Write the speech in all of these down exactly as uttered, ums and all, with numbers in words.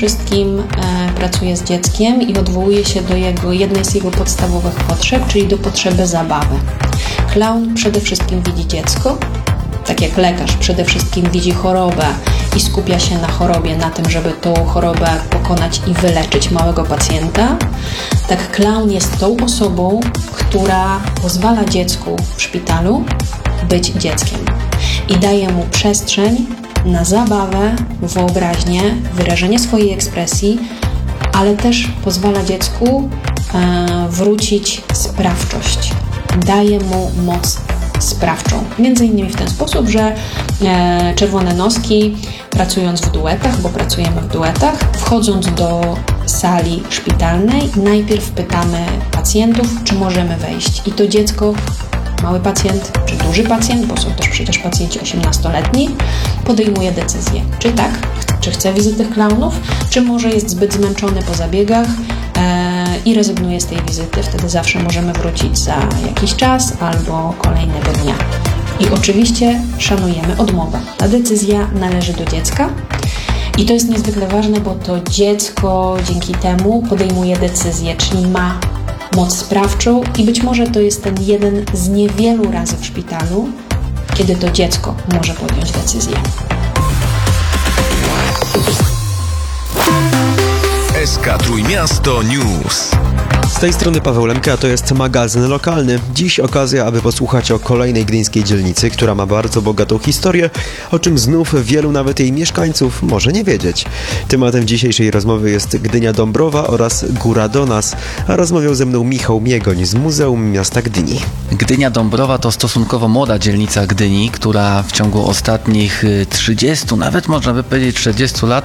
wszystkim e, pracuje z dzieckiem i odwołuje się do jego, jednej z jego podstawowych potrzeb, czyli do potrzeby zabawy. Klaun przede wszystkim widzi dziecko, tak jak lekarz przede wszystkim widzi chorobę i skupia się na chorobie, na tym, żeby tą chorobę pokonać i wyleczyć małego pacjenta. Tak klaun jest tą osobą, która pozwala dziecku w szpitalu być dzieckiem i daje mu przestrzeń na zabawę, wyobraźnię, wyrażenie swojej ekspresji, ale też pozwala dziecku e, wrócić sprawczość. Daje mu moc sprawczą. Między innymi w ten sposób, że e, czerwone noski, pracując w duetach, bo pracujemy w duetach, wchodząc do sali szpitalnej, najpierw pytamy pacjentów, czy możemy wejść. I to dziecko, mały pacjent, czy duży pacjent, bo są też przecież pacjenci osiemnastoletni, podejmuje decyzję, czy tak, czy chce wizyty klaunów, czy może jest zbyt zmęczony po zabiegach e, i rezygnuje z tej wizyty. Wtedy zawsze możemy wrócić za jakiś czas albo kolejnego dnia. I oczywiście szanujemy odmowę. Ta decyzja należy do dziecka i to jest niezwykle ważne, bo to dziecko dzięki temu podejmuje decyzję, czyli ma moc sprawczą i być może to jest ten jeden z niewielu razy w szpitalu, kiedy to dziecko może podjąć decyzję. S K Trójmiasto News. Z tej strony Paweł Lemke, a to jest magazyn lokalny. Dziś okazja, aby posłuchać o kolejnej gdyńskiej dzielnicy, która ma bardzo bogatą historię, o czym znów wielu nawet jej mieszkańców może nie wiedzieć. Tematem dzisiejszej rozmowy jest Gdynia Dąbrowa oraz Góra do nas, a rozmawiał ze mną Michał Miegoń z Muzeum Miasta Gdyni. Gdynia Dąbrowa to stosunkowo młoda dzielnica Gdyni, która w ciągu ostatnich trzydziestu, nawet można by powiedzieć czterdziestu lat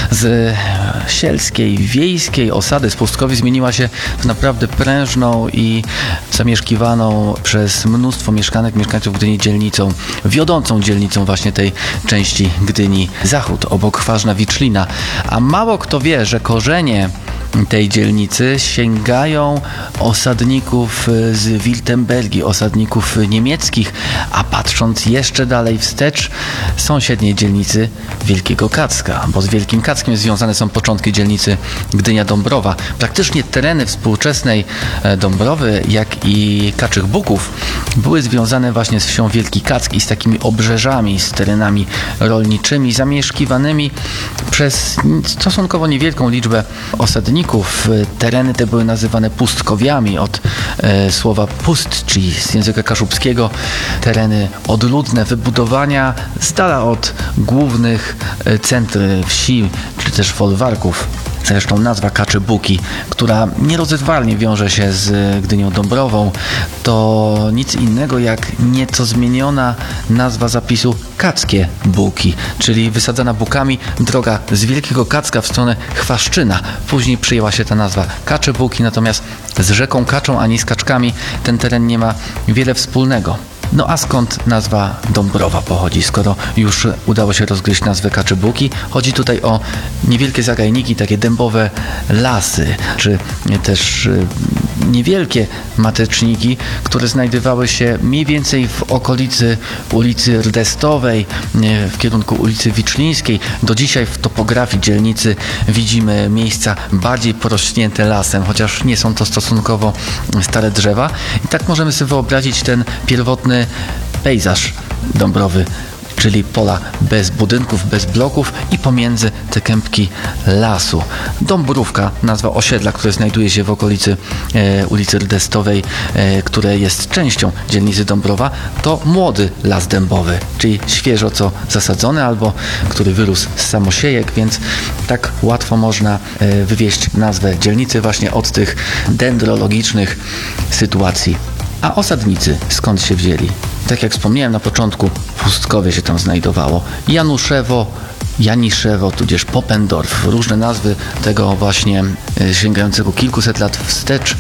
z sielskiej, wiejskiej osady, z pustkowi zmieniła się w naprawdę prężną i zamieszkiwaną przez mnóstwo mieszkanek, mieszkańców Gdyni dzielnicą, wiodącą dzielnicą właśnie tej części Gdyni Zachód, obok Chważna Wiczlina. A mało kto wie, że korzenie tej dzielnicy sięgają osadników z Wiltembergii, osadników niemieckich, a patrząc jeszcze dalej wstecz, sąsiedniej dzielnicy Wielkiego Kacka, bo z Wielkim Kackiem związane są początki dzielnicy Gdynia Dąbrowa. Praktycznie tereny współczesnej Dąbrowy, jak i Kaczych Buków były związane właśnie z wsią Wielki Kack i z takimi obrzeżami, z terenami rolniczymi, zamieszkiwanymi przez stosunkowo niewielką liczbę osadników. Tereny te były nazywane pustkowiami od e, słowa pustczy z języka kaszubskiego. Tereny odludne, wybudowania z dala od głównych e, centr wsi, czy też folwarków. Zresztą nazwa Kaczy Buki, która nierozerwalnie wiąże się z Gdynią Dąbrową, to nic innego jak nieco zmieniona nazwa zapisu Kackie Buki, czyli wysadzana bukami droga z Wielkiego Kacka w stronę Chwaszczyna. Później przyjęła się ta nazwa Kacze Buki, natomiast z rzeką Kaczą ani z kaczkami ten teren nie ma wiele wspólnego. No a skąd nazwa Dąbrowa pochodzi, skoro już udało się rozgryźć nazwę Kaczy Buki? Chodzi tutaj o niewielkie zagajniki, takie dębowe lasy, czy też niewielkie mateczniki, które znajdowały się mniej więcej w okolicy ulicy Rdestowej, w kierunku ulicy Wiczlińskiej. Do dzisiaj w topografii dzielnicy widzimy miejsca bardziej porośnięte lasem, chociaż nie są to stosunkowo stare drzewa. I tak możemy sobie wyobrazić ten pierwotny pejzaż Dąbrowy, czyli pola bez budynków, bez bloków i pomiędzy te kępki lasu. Dąbrówka, nazwa osiedla, które znajduje się w okolicy e, ulicy Rdestowej, e, które jest częścią dzielnicy Dąbrowa, to młody las dębowy, czyli świeżo co zasadzony albo który wyrósł z samosiejek, więc tak łatwo można e, wywieźć nazwę dzielnicy właśnie od tych dendrologicznych sytuacji. A osadnicy skąd się wzięli? Tak jak wspomniałem na początku, pustkowie się tam znajdowało. Januszewo, Janiszewo, tudzież Popendorf. Różne nazwy tego właśnie sięgającego kilkuset lat wstecz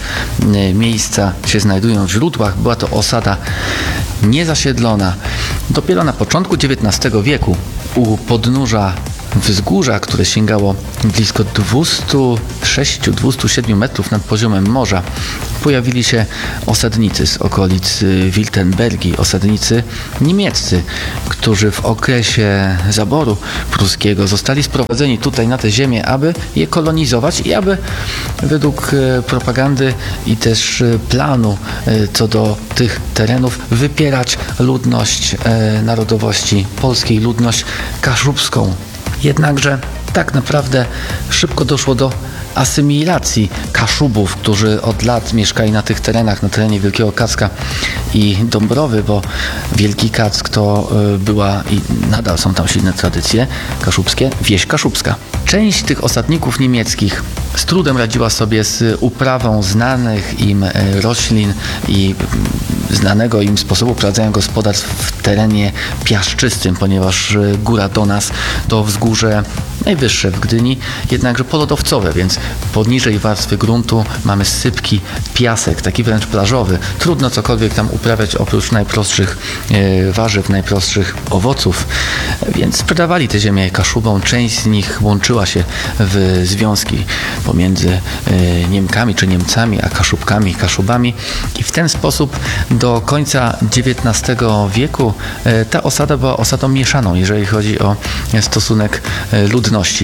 miejsca się znajdują w źródłach. Była to osada niezasiedlona. Dopiero na początku dziewiętnastego wieku u podnóża wzgórza, które sięgało blisko dwieście sześć do dwustu siedmiu metrów nad poziomem morza, pojawili się osadnicy z okolic Wiltenbergi, osadnicy niemieccy, którzy w okresie zaboru pruskiego zostali sprowadzeni tutaj na tę ziemię, aby je kolonizować i aby według propagandy i też planu co do tych terenów wypierać ludność narodowości polskiej, ludność kaszubską. Jednakże tak naprawdę szybko doszło do asymilacji Kaszubów, którzy od lat mieszkali na tych terenach, na terenie Wielkiego Kacka i Dąbrowy, bo Wielki Kack to była i nadal są tam silne tradycje kaszubskie, wieś kaszubska. Część tych osadników niemieckich z trudem radziła sobie z uprawą znanych im roślin i znanego im sposobu prowadzenia gospodarstw w terenie piaszczystym, ponieważ Góra Donas to wzgórze najwyższe w Gdyni, jednakże polodowcowe, więc poniżej warstwy gruntu mamy sypki, piasek, taki wręcz plażowy. Trudno cokolwiek tam uprawiać oprócz najprostszych e, warzyw, najprostszych owoców, więc sprzedawali te ziemię Kaszubom. Część z nich łączyła się w związki pomiędzy e, Niemkami czy Niemcami, a Kaszubkami, Kaszubami i w ten sposób do końca dziewiętnastego wieku e, ta osada była osadą mieszaną, jeżeli chodzi o stosunek e, ludności.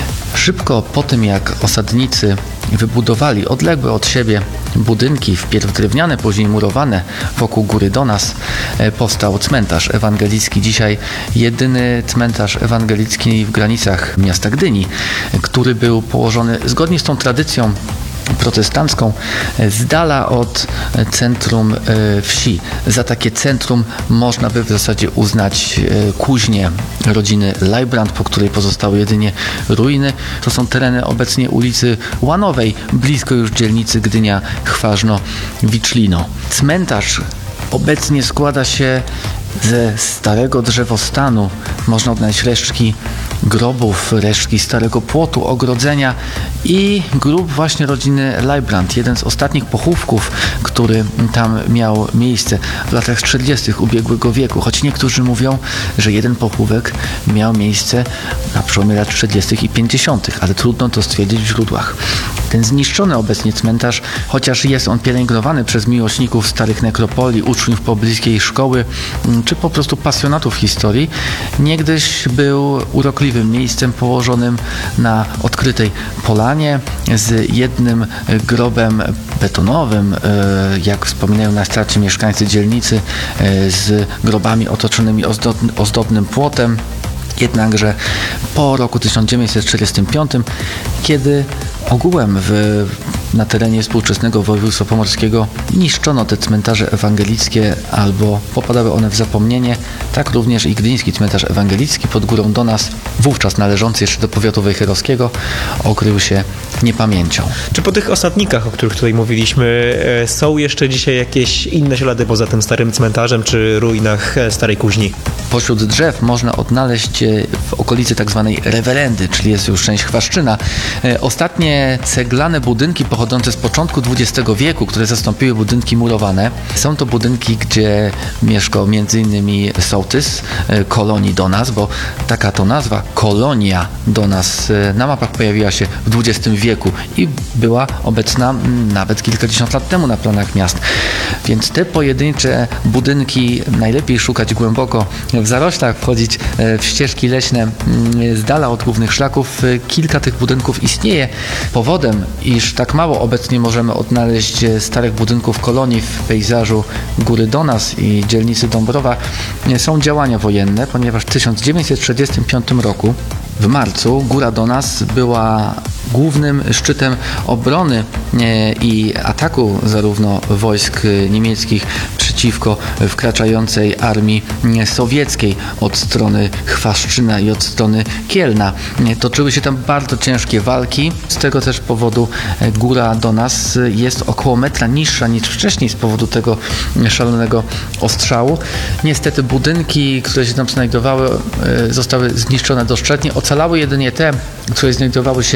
Szybko po tym, jak osadnicy wybudowali odległe od siebie budynki, wpierw drewniane, później murowane wokół Góry Donas, powstał cmentarz ewangelicki. Dzisiaj jedyny cmentarz ewangelicki w granicach miasta Gdyni, który był położony zgodnie z tą tradycją protestancką z dala od centrum wsi. Za takie centrum można by w zasadzie uznać kuźnię rodziny Leibrand, po której pozostały jedynie ruiny. To są tereny obecnie ulicy Łanowej, blisko już dzielnicy Gdynia-Chważno-Wicznino. Cmentarz obecnie składa się ze starego drzewostanu. Można odnaleźć resztki grobów, resztki starego płotu, ogrodzenia i grób właśnie rodziny Leibrand. Jeden z ostatnich pochówków, który tam miał miejsce w latach czterdziestych ubiegłego wieku. Choć niektórzy mówią, że jeden pochówek miał miejsce na przełomie lat czterdziestych i pięćdziesiątych, ale trudno to stwierdzić w źródłach. Ten zniszczony obecnie cmentarz, chociaż jest on pielęgnowany przez miłośników starych nekropolii, uczniów pobliskiej szkoły, czy po prostu pasjonatów historii, niegdyś był urokliwym miejscem położonym na odkrytej polanie z jednym grobem betonowym, jak wspominają najstarsi mieszkańcy dzielnicy, z grobami otoczonymi ozdobnym płotem. Jednakże po roku tysiąc dziewięćset czterdziestym piątym, kiedy ogółem w, na terenie współczesnego województwa pomorskiego niszczono te cmentarze ewangelickie albo popadały one w zapomnienie, tak również i gdyński cmentarz ewangelicki pod Górą Donas, wówczas należący jeszcze do powiatu wejherowskiego, okrył się niepamięcią. Czy po tych osadnikach, o których tutaj mówiliśmy, są jeszcze dzisiaj jakieś inne ślady poza tym starym cmentarzem czy ruinach starej kuźni? Pośród drzew można odnaleźć w okolicy tak zwanej rewerendy, czyli jest już część Chwaszczyna, ostatnie ceglane budynki pochodzące z początku dwudziestego wieku, które zastąpiły budynki murowane. Są to budynki, gdzie mieszkał między innymi sołtys kolonii Donas, bo taka to nazwa, kolonia Donas, na mapach pojawiła się w dwudziestym wieku i była obecna nawet kilkadziesiąt lat temu na planach miast. Więc te pojedyncze budynki najlepiej szukać głęboko w zaroślach, wchodzić w ścieżki leśne z dala od głównych szlaków. Kilka tych budynków istnieje. Powodem, iż tak mało obecnie możemy odnaleźć starych budynków kolonii w pejzażu Góry Donas i dzielnicy Dąbrowa, są działania wojenne, ponieważ w tysiąc dziewięćset czterdziestym piątym roku w marcu Góra Donas była głównym szczytem obrony i ataku zarówno wojsk niemieckich przeciwko wkraczającej armii sowieckiej od strony Chwaszczyna i od strony Kielna. Toczyły się tam bardzo ciężkie walki. Z tego też powodu Góra Donas jest około metra niższa niż wcześniej z powodu tego szalonego ostrzału. Niestety budynki, które się tam znajdowały, zostały zniszczone doszczętnie. Ocalały jedynie te, które znajdowały się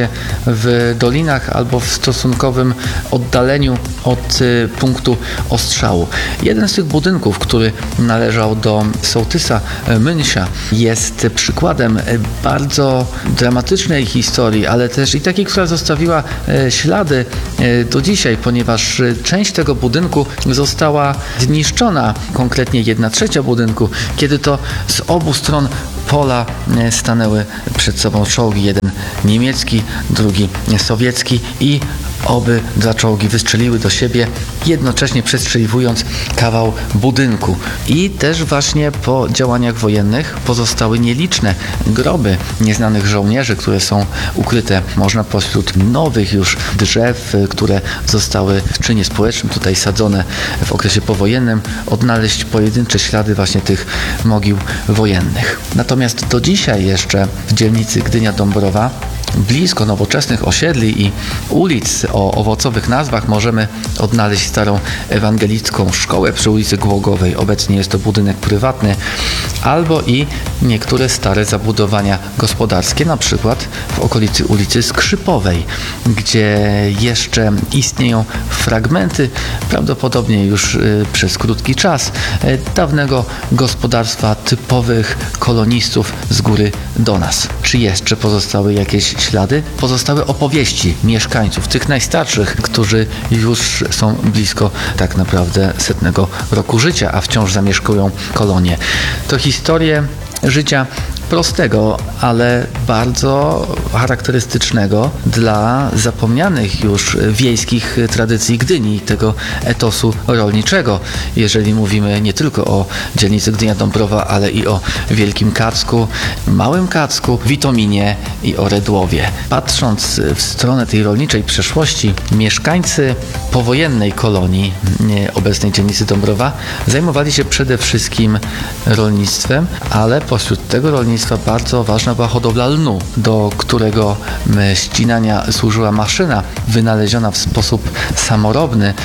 w dolinach albo w stosunkowym oddaleniu od y, punktu ostrzału. Jeden z tych budynków, który należał do sołtysa Mynsia, jest przykładem bardzo dramatycznej historii, ale też i takiej, która zostawiła ślady do dzisiaj, ponieważ część tego budynku została zniszczona, konkretnie jedna trzecia budynku, kiedy to z obu stron pola stanęły przed sobą czołgi, jeden niemiecki, drugi sowiecki i obydwa czołgi wystrzeliły do siebie, jednocześnie przestrzeliwując kawał budynku. I też właśnie po działaniach wojennych pozostały nieliczne groby nieznanych żołnierzy, które są ukryte, można pośród nowych już drzew, które zostały w czynie społecznym tutaj sadzone w okresie powojennym, odnaleźć pojedyncze ślady właśnie tych mogił wojennych. Natomiast do dzisiaj jeszcze w dzielnicy Gdynia-Dąbrowa blisko nowoczesnych osiedli i ulic o owocowych nazwach możemy odnaleźć starą ewangelicką szkołę przy ulicy Głogowej. Obecnie jest to budynek prywatny, albo i niektóre stare zabudowania gospodarskie, na przykład w okolicy ulicy Skrzypowej, gdzie jeszcze istnieją fragmenty, prawdopodobnie już y, przez krótki czas, y, dawnego gospodarstwa typowych kolonistów z góry Donas. Czy jeszcze pozostały jakieś ślady? Pozostały opowieści mieszkańców, tych najstarszych, którzy już są blisko tak naprawdę setnego roku życia, a wciąż zamieszkują kolonie. To historie życia prostego, ale bardzo charakterystycznego dla zapomnianych już wiejskich tradycji Gdyni, tego etosu rolniczego. Jeżeli mówimy nie tylko o dzielnicy Gdynia-Dąbrowa, ale i o Wielkim Kacku, Małym Kacku, Witominie i Oredłowie. Patrząc w stronę tej rolniczej przeszłości, mieszkańcy powojennej kolonii, obecnej dzielnicy Dąbrowa, zajmowali się przede wszystkim rolnictwem, ale pośród tego rolnictwa bardzo ważna była hodowla lnu, do którego ścinania służyła maszyna wynaleziona w sposób samorobny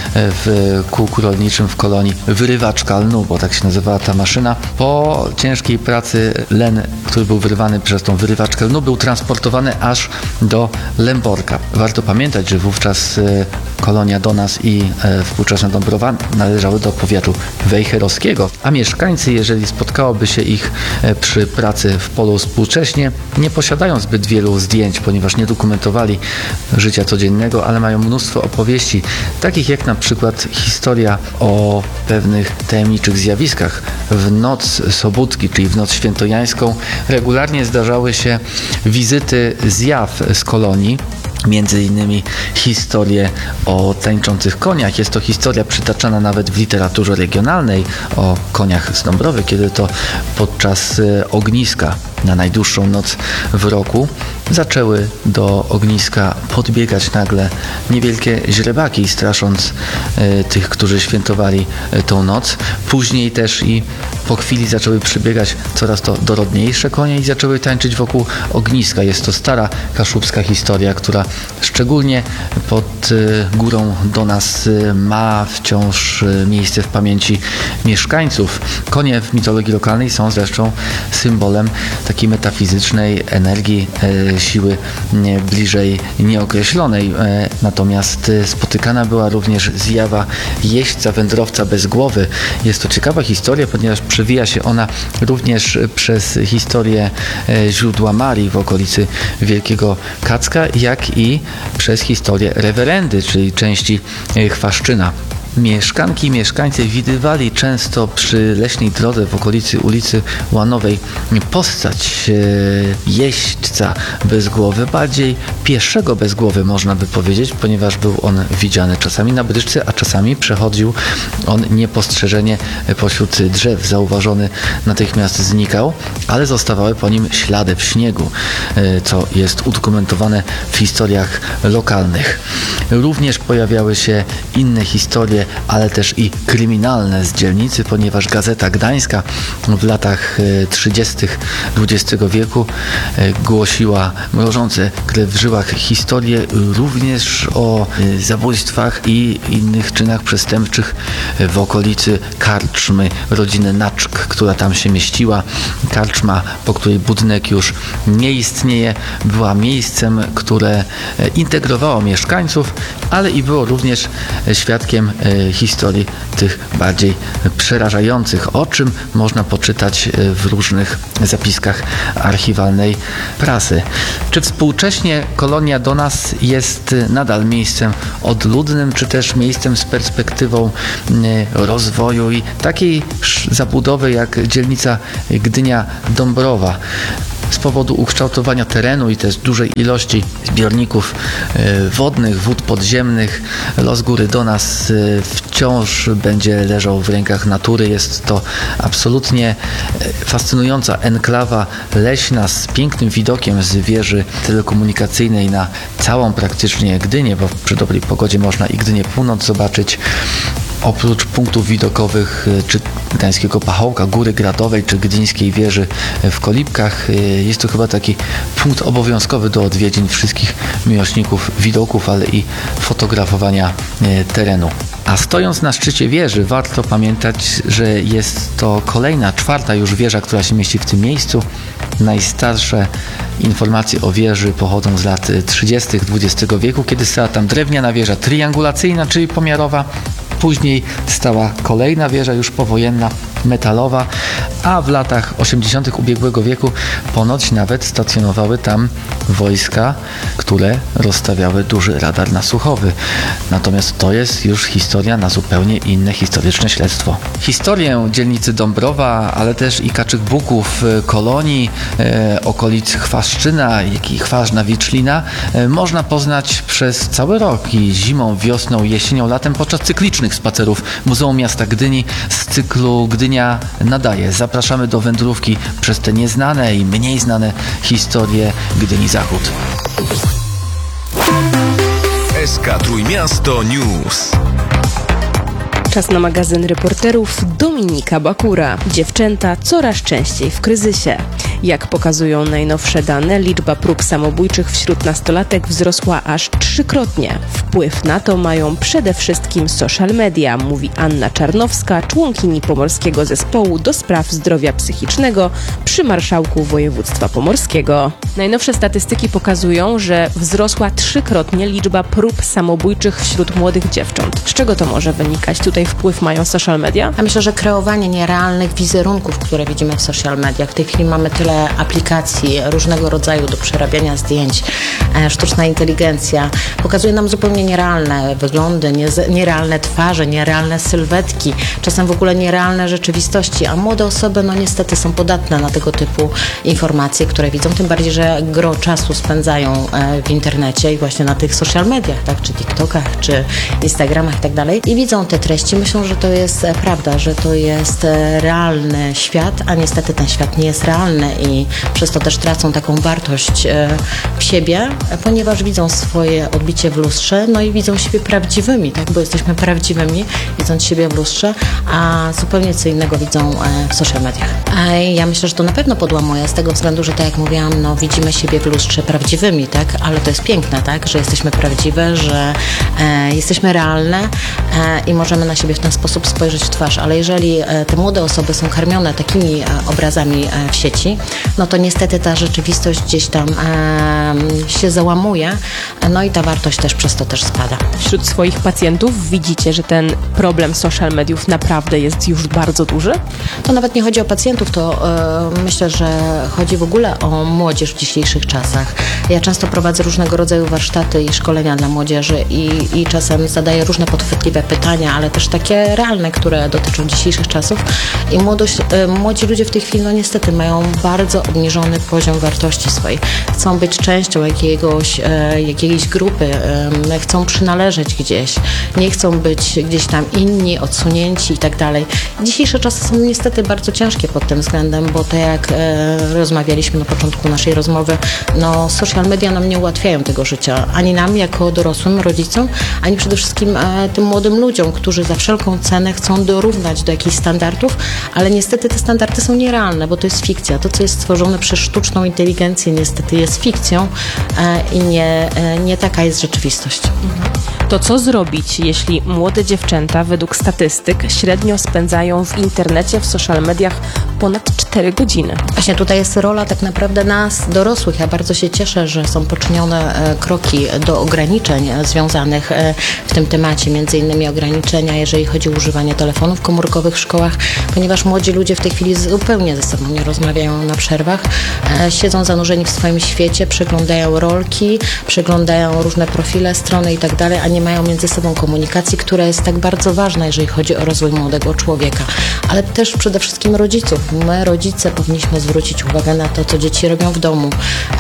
w kółku rolniczym w kolonii, wyrywaczka lnu, bo tak się nazywała ta maszyna. Po ciężkiej pracy len, który był wyrywany przez tą wyrywaczkę lnu, był transportowany aż do Lęborka. Warto pamiętać, że wówczas kolonia Donas i współczesna Dąbrowa należały do powiatu wejherowskiego, a mieszkańcy, jeżeli spotkałoby się ich przy pracy w polu współcześnie, nie posiadają zbyt wielu zdjęć, ponieważ nie dokumentowali życia codziennego, ale mają mnóstwo opowieści, takich jak na przykład historia o pewnych tajemniczych zjawiskach. W noc Sobótki, czyli w noc świętojańską, regularnie zdarzały się wizyty zjaw z kolonii, między innymi historię o tańczących koniach. Jest to historia przytaczana nawet w literaturze regionalnej o koniach z Dąbrowy, kiedy to podczas ogniska na najdłuższą noc w roku zaczęły do ogniska podbiegać nagle niewielkie źrebaki, strasząc y, tych, którzy świętowali y, tą noc. Później też i po chwili zaczęły przybiegać coraz to dorodniejsze konie i zaczęły tańczyć wokół ogniska. Jest to stara kaszubska historia, która szczególnie pod y, górą Donas y, ma wciąż y, miejsce w pamięci mieszkańców. Konie w mitologii lokalnej są zresztą symbolem takiej metafizycznej energii, y, siły nie, bliżej nieokreślonej. E, natomiast e, spotykana była również zjawa jeźdźca, wędrowca bez głowy. Jest to ciekawa historia, ponieważ przewija się ona również przez historię e, źródła Marii w okolicy Wielkiego Kacka, jak i przez historię rewerendy, czyli części e, Chwaszczyna. Mieszkanki i mieszkańcy widywali często przy leśnej drodze w okolicy ulicy Łanowej postać e, jeźdźca bez głowy, bardziej pieszego bez głowy można by powiedzieć, ponieważ był on widziany czasami na bryczce, a czasami przechodził on niepostrzeżenie pośród drzew. Zauważony natychmiast znikał, ale zostawały po nim ślady w śniegu, e, co jest udokumentowane w historiach lokalnych. Również pojawiały się inne historie, ale też i kryminalne z dzielnicy, ponieważ Gazeta Gdańska w latach trzydziestych dwudziestego wieku głosiła mrożące krew w żyłach historie również o zabójstwach i innych czynach przestępczych w okolicy karczmy rodziny Naczk, która tam się mieściła. Karczma, po której budynek już nie istnieje, była miejscem, które integrowało mieszkańców, ale i było również świadkiem historii tych bardziej przerażających, o czym można poczytać w różnych zapiskach archiwalnej prasy. Czy współcześnie kolonia Donas jest nadal miejscem odludnym, czy też miejscem z perspektywą rozwoju i takiej zabudowy jak dzielnica Gdynia-Dąbrowa? Z powodu ukształtowania terenu i też dużej ilości zbiorników wodnych, wód podziemnych, los góry Donas wciąż będzie leżał w rękach natury. Jest to absolutnie fascynująca enklawa leśna z pięknym widokiem z wieży telekomunikacyjnej na całą praktycznie Gdynię, bo przy dobrej pogodzie można i Gdynię Północ zobaczyć. Oprócz punktów widokowych czy Gdańskiego Pachołka, Góry Gradowej czy Gdyńskiej Wieży w Kolibkach, jest to chyba taki punkt obowiązkowy do odwiedzin wszystkich miłośników widoków, ale i fotografowania terenu. A stojąc na szczycie wieży, warto pamiętać, że jest to kolejna, czwarta już wieża, która się mieści w tym miejscu. Najstarsze informacje o wieży pochodzą z lat trzydziestych dwudziestego wieku, kiedy stała tam drewniana wieża triangulacyjna, czyli pomiarowa. Później stała kolejna wieża, już powojenna, metalowa, a w latach osiemdziesiątych ubiegłego wieku ponoć nawet stacjonowały tam wojska, które rozstawiały duży radar nasłuchowy. Natomiast to jest już historia na zupełnie inne historyczne śledztwo. Historię dzielnicy Dąbrowa, ale też i Kaczych Buków, kolonii, e, okolic Chwaszczyna, jak i Chwarzna-Wiczlina e, można poznać przez cały rok i zimą, wiosną, jesienią, latem podczas cyklicznych spacerów Muzeum Miasta Gdyni z cyklu Gdynia nadaje. Zapraszamy do wędrówki przez te nieznane i mniej znane historie Gdyni Zachód. S K Trójmiasto News. Czas na magazyn reporterów Dominika Bakura. Dziewczęta coraz częściej w kryzysie. Jak pokazują najnowsze dane, liczba prób samobójczych wśród nastolatek wzrosła aż trzykrotnie. Wpływ na to mają przede wszystkim social media, mówi Anna Czarnowska, członkini Pomorskiego Zespołu do Spraw Zdrowia Psychicznego przy Marszałku Województwa Pomorskiego. Najnowsze statystyki pokazują, że wzrosła trzykrotnie liczba prób samobójczych wśród młodych dziewcząt. Z czego to może wynikać? Tutaj wpływ mają social media? Ja myślę, że kreowanie nierealnych wizerunków, które widzimy w social mediach. W tej chwili mamy tyle aplikacji różnego rodzaju do przerabiania zdjęć. Sztuczna inteligencja pokazuje nam zupełnie nierealne wyglądy, nierealne twarze, nierealne sylwetki, czasem w ogóle nierealne rzeczywistości, a młode osoby no niestety są podatne na tego typu informacje, które widzą, tym bardziej, że gro czasu spędzają w internecie i właśnie na tych social mediach, tak, czy TikTokach, czy Instagramach i tak dalej i widzą te treści, myślą, że to jest prawda, że to jest realny świat, a niestety ten świat nie jest realny i przez to też tracą taką wartość w siebie, ponieważ widzą swoje odbicie w lustrze, no i widzą siebie prawdziwymi, tak, bo jesteśmy prawdziwymi, widząc siebie w lustrze, a zupełnie co innego widzą w social mediach. Ja myślę, że to na pewno podłamuje z tego względu, że tak jak mówiłam, no widzimy siebie w lustrze prawdziwymi, tak, ale to jest piękne, tak, że jesteśmy prawdziwe, że e, jesteśmy realne e, i możemy na siebie w ten sposób spojrzeć w twarz, ale jeżeli e, te młode osoby są karmione takimi e, obrazami e, w sieci, no to niestety ta rzeczywistość gdzieś tam e, się załamuje, no i ta wartość też przez to też spada. Wśród swoich pacjentów widzicie, że ten problem social mediów naprawdę jest już bardzo duży? To nawet nie chodzi o pacjentów, to e, myślę, że chodzi w ogóle o młodzież w dzisiejszych czasach. Ja często prowadzę różnego rodzaju warsztaty i szkolenia dla młodzieży i, i czasem zadaję różne podchwytliwe pytania, ale też takie realne, które dotyczą dzisiejszych czasów. I młodość, młodzi ludzie w tej chwili, no niestety, mają bardzo obniżony poziom wartości swojej. Chcą być częścią jakiegoś, jakiejś grupy, chcą przynależeć gdzieś, nie chcą być gdzieś tam inni, odsunięci i tak dalej. Dzisiejsze czasy są niestety bardzo ciężkie pod tym względem, bo tak jak rozmawialiśmy na początku naszej rozmowy, no social media nam nie ułatwiają tego życia, ani nam jako dorosłym rodzicom, ani przede wszystkim e, tym młodym ludziom, którzy za wszelką cenę chcą dorównać do jakichś standardów, ale niestety te standardy są nierealne, bo to jest fikcja. To, co jest stworzone przez sztuczną inteligencję, niestety jest fikcją e, i nie, e, nie taka jest rzeczywistość. To co zrobić, jeśli młode dziewczęta według statystyk średnio spędzają w internecie, w social mediach ponad cztery godziny? Właśnie tutaj jest rola tak naprawdę nas, dorosłych. Ja bardzo się cieszę, że są poczynione e, kroki do ograniczeń e, związanych e, w tym temacie, między innymi ograniczenia, jeżeli chodzi o używanie telefonów komórkowych w szkołach, ponieważ młodzi ludzie w tej chwili zupełnie ze sobą nie rozmawiają na przerwach, e, siedzą zanurzeni w swoim świecie, przeglądają rolki, przeglądają różne profile, strony i tak dalej, a nie mają między sobą komunikacji, która jest tak bardzo ważna, jeżeli chodzi o rozwój młodego człowieka, ale też przede wszystkim rodziców. My, rodzice, powinniśmy zwrócić uwagę na to, co dzieci robią w domu.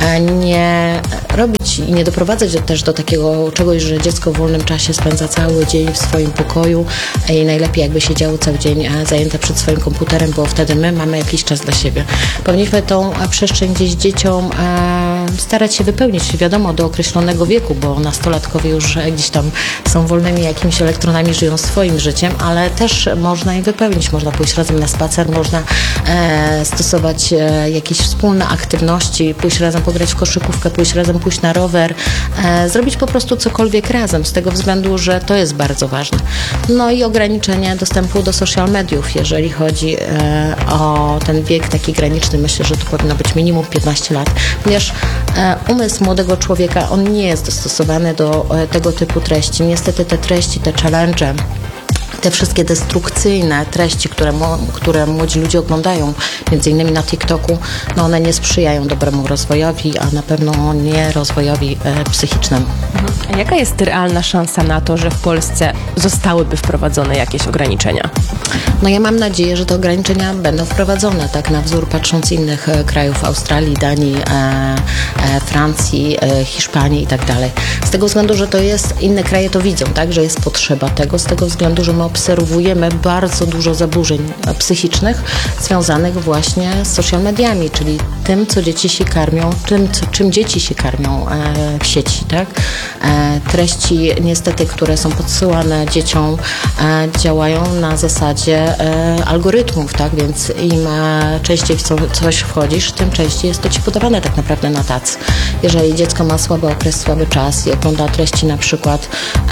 Nie robić i nie doprowadzać do, też do takiego czegoś, że dziecko w wolnym czasie spędza cały dzień w swoim pokoju i najlepiej jakby siedziało cały dzień zajęte przed swoim komputerem, bo wtedy my mamy jakiś czas dla siebie. Powinniśmy tą przestrzeń gdzieś dzieciom starać się wypełnić, wiadomo, do określonego wieku, bo nastolatkowie już gdzieś tam są wolnymi jakimiś elektronami, żyją swoim życiem, ale też można je wypełnić. Można pójść razem na spacer, można e, stosować e, jakieś wspólne aktywności, pójść razem pograć w koszykówkę, pójść razem pójść na rower, e, zrobić po prostu cokolwiek razem, z tego względu, że to jest bardzo ważne. No i ograniczenie dostępu do social mediów, jeżeli chodzi e, o ten wiek taki graniczny, myślę, że to powinno być minimum piętnaście lat, ponieważ e, umysł młodego człowieka, on nie jest dostosowany do e, tego typu treści. Niestety te treści, te challenge, te wszystkie destrukcyjne treści, które, które młodzi ludzie oglądają, między innymi na TikToku, no one nie sprzyjają dobremu rozwojowi, a na pewno nie rozwojowi e, psychicznemu. A jaka jest realna szansa na to, że w Polsce zostałyby wprowadzone jakieś ograniczenia? No ja mam nadzieję, że te ograniczenia będą wprowadzone, tak na wzór patrząc innych e, krajów, Australii, Danii, e, e, Francji, e, Hiszpanii i tak dalej. Z tego względu, że to jest, inne kraje to widzą, tak, że jest potrzeba tego, z tego względu, że my obserwujemy bardzo dużo zaburzeń psychicznych związanych właśnie z social mediami, czyli tym, co dzieci się karmią, tym, co, czym dzieci się karmią e, w sieci, tak? E, treści niestety, które są podsyłane dzieciom, e, działają na zasadzie e, algorytmów, tak? Więc im e, częściej w co, coś wchodzisz, tym częściej jest to ci podawane tak naprawdę na tacy. Jeżeli dziecko ma słaby okres, słaby czas i ogląda treści na przykład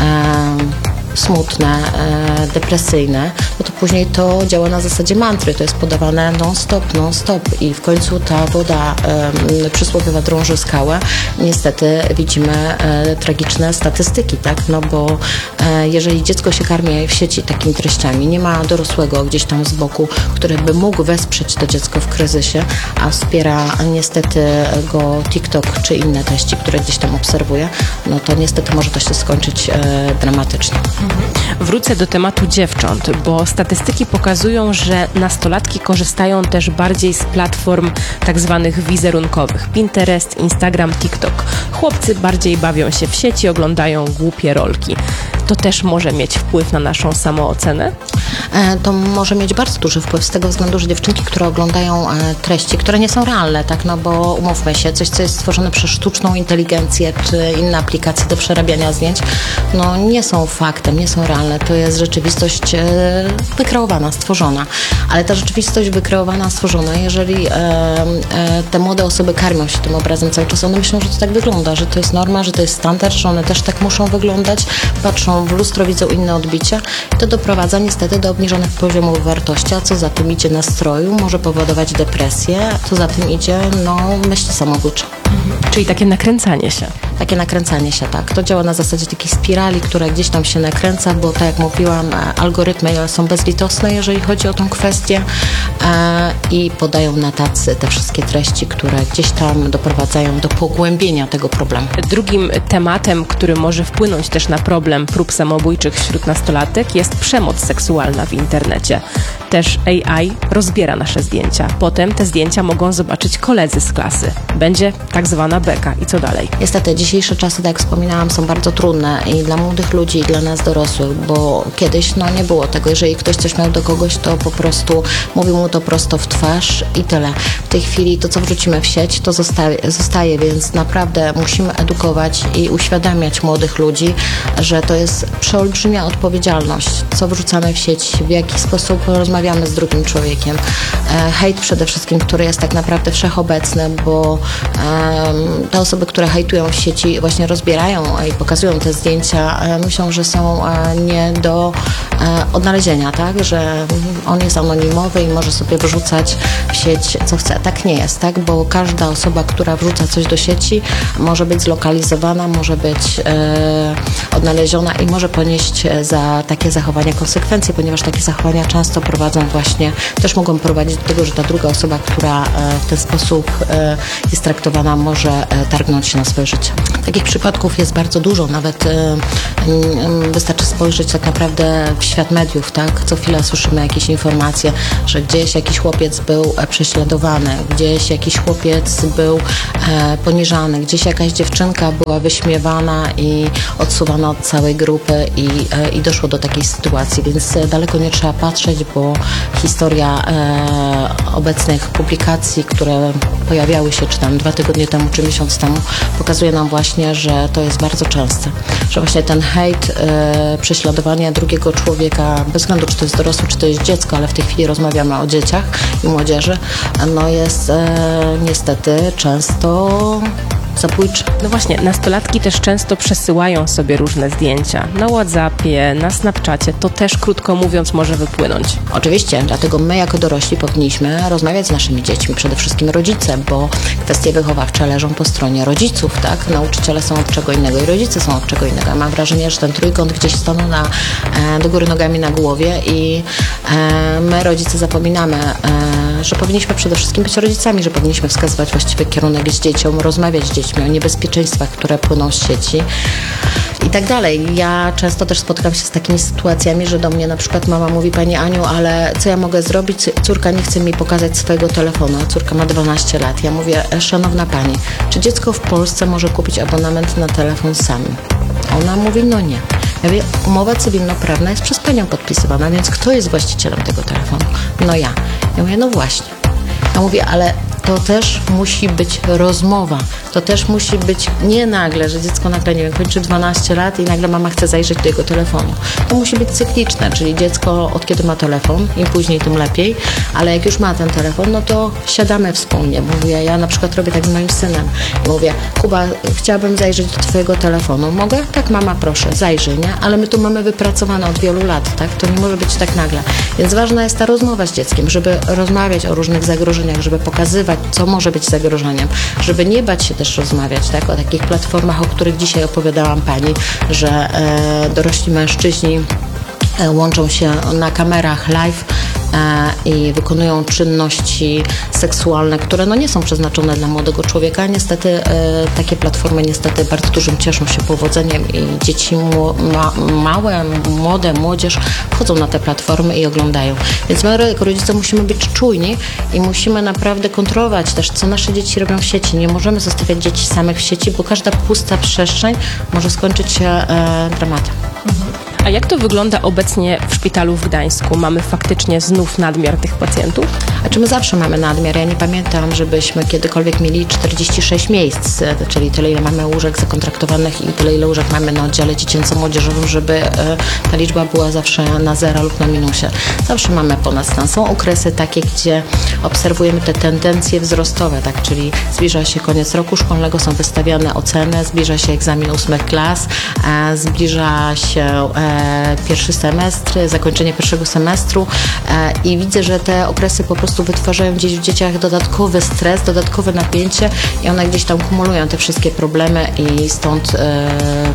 e, smutne, e, depresyjne, no to później to działa na zasadzie mantry, to jest podawane non-stop, non-stop i w końcu ta woda e, przysłowiowa drąży skałę. Niestety widzimy e, tragiczne statystyki, tak, no bo e, jeżeli dziecko się karmi w sieci takimi treściami, nie ma dorosłego gdzieś tam z boku, który by mógł wesprzeć to dziecko w kryzysie, a wspiera niestety go TikTok czy inne treści, które gdzieś tam obserwuje, no to niestety może to się skończyć e, dramatycznie. Wrócę do tematu dziewcząt, bo statystyki pokazują, że nastolatki korzystają też bardziej z platform tak zwanych wizerunkowych. Pinterest, Instagram, TikTok. Chłopcy bardziej bawią się w sieci, oglądają głupie rolki. To też może mieć wpływ na naszą samoocenę? E, to może mieć bardzo duży wpływ z tego względu, że dziewczynki, które oglądają e, treści, które nie są realne, tak, no bo umówmy się, coś, co jest stworzone przez sztuczną inteligencję czy inne aplikacje do przerabiania zdjęć, no nie są faktem, nie są realne. To jest rzeczywistość e, wykreowana, stworzona. Ale ta rzeczywistość wykreowana, stworzona, jeżeli e, e, te młode osoby karmią się tym obrazem cały czas, one myślą, że to tak wygląda, że to jest norma, że to jest standard, że one też tak muszą wyglądać, patrzą w lustro, widzą inne odbicia i to doprowadza niestety do obniżonych poziomów wartości, a co za tym idzie nastroju, może powodować depresję, a co za tym idzie, no myśli samobójcze. Czyli takie nakręcanie się. Takie nakręcanie się, tak. To działa na zasadzie takiej spirali, która gdzieś tam się nakręca, bo tak jak mówiłam, algorytmy są bezlitosne, jeżeli chodzi o tą kwestię e, i podają na tacy te wszystkie treści, które gdzieś tam doprowadzają do pogłębienia tego problemu. Drugim tematem, który może wpłynąć też na problem prób samobójczych wśród nastolatek, jest przemoc seksualna w internecie. Też A I rozbiera nasze zdjęcia. Potem te zdjęcia mogą zobaczyć koledzy z klasy. Będzie tak zwana beka. I co dalej? Niestety dzisiejsze czasy, tak jak wspominałam, są bardzo trudne i dla młodych ludzi, i dla nas dorosłych, bo kiedyś no nie było tego. Jeżeli ktoś coś miał do kogoś, to po prostu mówił mu to prosto w twarz i tyle. W tej chwili to, co wrzucimy w sieć, to zostaje, zostaje, więc naprawdę musimy edukować i uświadamiać młodych ludzi, że to jest przeolbrzymia odpowiedzialność, co wrzucamy w sieć, w jaki sposób rozmawiamy z drugim człowiekiem. E, hejt przede wszystkim, który jest tak naprawdę wszechobecny, bo e, te osoby, które hejtują w sieci, właśnie rozbierają i pokazują te zdjęcia, e, myślą, że są e, nie do e, odnalezienia, tak? Że on jest anonimowy i może sobie wrzucać w sieć co chce. Tak nie jest, tak? Bo każda osoba, która wrzuca coś do sieci, może być zlokalizowana, może być e, odnaleziona i może ponieść za takie zachowania konsekwencje, ponieważ takie zachowania często prowadzą właśnie, też mogą prowadzić do tego, że ta druga osoba, która e, w ten sposób e, jest traktowana, może e, targnąć się na swoje życie. Takich przypadków jest bardzo dużo, nawet e, wystarczy spojrzeć tak naprawdę w świat mediów, tak? Co chwilę słyszymy jakieś informacje, że gdzieś jakiś chłopiec był prześladowany, gdzieś jakiś chłopiec był e, poniżany, gdzieś jakaś dziewczynka była wyśmiewana i odsuwana od całej grupy i, e, i doszło do takiej sytuacji, więc daleko nie trzeba patrzeć, bo historia e, obecnych publikacji, które pojawiały się czy tam dwa tygodnie temu, czy miesiąc temu, pokazuje nam właśnie, że to jest bardzo częste, że właśnie ten hejt, e, prześladowania drugiego człowieka, bez względu czy to jest dorosły, czy to jest dziecko, ale w tej chwili rozmawiamy o dzieciach i młodzieży, no jest e, niestety często zabójczy. No właśnie, nastolatki też często przesyłają sobie różne zdjęcia. Na WhatsAppie, na Snapchacie. To też, krótko mówiąc, może wypłynąć. Oczywiście, dlatego my jako dorośli powinniśmy rozmawiać z naszymi dziećmi, przede wszystkim rodzice, bo kwestie wychowawcze leżą po stronie rodziców, tak? Nauczyciele są od czego innego i rodzice są od czego innego. Mam wrażenie, że ten trójkąt gdzieś stanął na, e, do góry nogami na głowie i e, my, rodzice, zapominamy, e, że powinniśmy przede wszystkim być rodzicami, że powinniśmy wskazywać właściwy kierunek z dzieciom, rozmawiać z dziećmi o niebezpieczeństwach, które płyną z sieci i tak dalej. Ja często też spotykam się z takimi sytuacjami, że do mnie na przykład mama mówi: Pani Aniu, ale co ja mogę zrobić? Córka nie chce mi pokazać swojego telefonu, a córka ma dwanaście lat. Ja mówię: szanowna pani, czy dziecko w Polsce może kupić abonament na telefon sam? Ona mówi: no nie. Ja mówię: umowa cywilnoprawna jest przez panią podpisywana, więc kto jest właścicielem tego telefonu? No ja. Ja mówię: no właśnie. Ja mówię: ale to też musi być rozmowa. To też musi być nie nagle, że dziecko nagle, nie wiem, kończy dwanaście lat i nagle mama chce zajrzeć do jego telefonu. To musi być cykliczne, czyli dziecko od kiedy ma telefon, im później, tym lepiej, ale jak już ma ten telefon, no to siadamy wspólnie. Mówię, ja na przykład robię tak z moim synem. I mówię: Kuba, chciałabym zajrzeć do twojego telefonu. Mogę? Tak, mama, proszę, zajrzyj, nie? Ale my tu mamy wypracowane od wielu lat, tak? To nie może być tak nagle. Więc ważna jest ta rozmowa z dzieckiem, żeby rozmawiać o różnych zagrożeniach, żeby pokazywać, co może być zagrożeniem, żeby nie bać się też rozmawiać, tak, o takich platformach, o których dzisiaj opowiadałam pani, że e, dorośli mężczyźni e, łączą się na kamerach live e, i wykonują czynności seksualne, które no nie są przeznaczone dla młodego człowieka. Niestety e, takie platformy niestety bardzo dużym cieszą się powodzeniem i dzieci mu, ma, małe, młode, młodzież wchodzą na te platformy i oglądają. Więc my jako rodzice musimy być czujni i musimy naprawdę kontrolować też, co nasze dzieci robią w sieci. Nie możemy zostawiać dzieci samych w sieci, bo każda pusta przestrzeń może skończyć się e, dramatem. A jak to wygląda obecnie w szpitalu w Gdańsku? Mamy faktycznie znów nadmiar tych pacjentów? A czy my zawsze mamy nadmiar? Ja nie pamiętam, żebyśmy kiedykolwiek mieli czterdzieści sześć miejsc, czyli tyle, ile mamy łóżek zakontraktowanych i tyle, ile łóżek mamy na oddziale dziecięco-młodzieżowym, żeby ta liczba była zawsze na zero lub na minusie. Zawsze mamy ponad stan. Są okresy takie, gdzie obserwujemy te tendencje wzrostowe, tak? Czyli zbliża się koniec roku szkolnego, są wystawiane oceny, zbliża się egzamin ósmych klas, zbliża się e, pierwszy semestr, zakończenie pierwszego semestru e, i widzę, że te okresy po prostu wytwarzają gdzieś w dzieciach dodatkowy stres, dodatkowe napięcie i one gdzieś tam kumulują te wszystkie problemy i stąd e,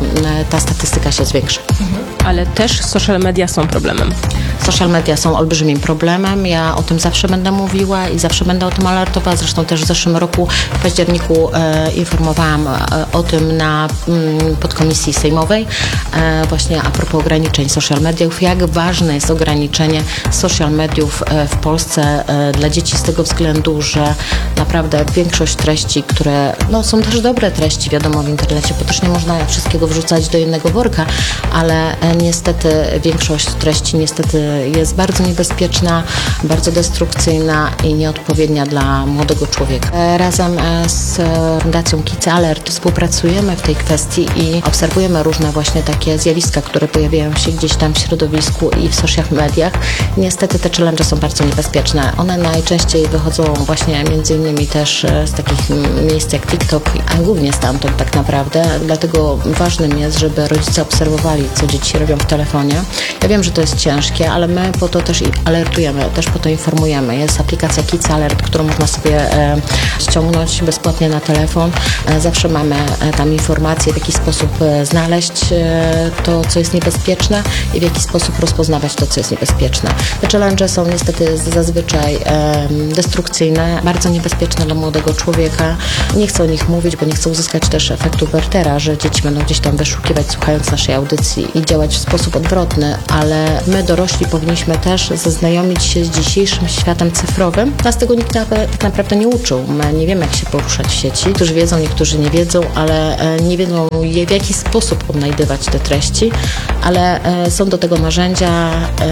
ta statystyka się zwiększa. Ale też social media są problemem. Social media są olbrzymim problemem. Ja o tym zawsze będę mówiła i zawsze będę o tym alertowała. Zresztą też w zeszłym roku w październiku e, informowałam e, o tym na m, podkomisji sejmowej e, właśnie a propos ograniczeń social mediów. Jak ważne jest ograniczenie social mediów e, w Polsce e, dla dzieci z tego względu, że naprawdę większość treści, które no, są też dobre treści, wiadomo, w internecie, bo też nie można wszystkiego wrzucać do jednego worka, ale e, niestety większość treści niestety jest bardzo niebezpieczna, bardzo destrukcyjna i nieodpowiednia dla młodego człowieka. Razem z Fundacją Kids Alert współpracujemy w tej kwestii i obserwujemy różne właśnie takie zjawiska, które pojawiają się gdzieś tam w środowisku i w social mediach. Niestety te challenge są bardzo niebezpieczne. One najczęściej wychodzą właśnie między innymi też z takich miejsc jak TikTok, a głównie stamtąd tak naprawdę. Dlatego ważnym jest, żeby rodzice obserwowali, co dzieci robią w telefonie. Ja wiem, że to jest ciężkie, ale my po to też i alertujemy, też po to informujemy. Jest aplikacja Kids Alert, którą można sobie e, ściągnąć bezpłatnie na telefon. E, zawsze mamy e, tam informacje, w jaki sposób e, znaleźć e, to, co jest niebezpieczne i w jaki sposób rozpoznawać to, co jest niebezpieczne. Te challenge są niestety zazwyczaj e, destrukcyjne, bardzo niebezpieczne dla młodego człowieka. Nie chcę o nich mówić, bo nie chcę uzyskać też efektu Wertera, że dzieci będą gdzieś tam wyszukiwać, słuchając naszej audycji i działać w sposób odwrotny, ale my dorośli powinniśmy też zaznajomić się z dzisiejszym światem cyfrowym. Nas tego nikt tak naprawdę nie uczył. My nie wiemy, jak się poruszać w sieci. Niektórzy wiedzą, niektórzy nie wiedzą, ale nie wiedzą, w jaki sposób odnajdywać te treści, ale są do tego narzędzia.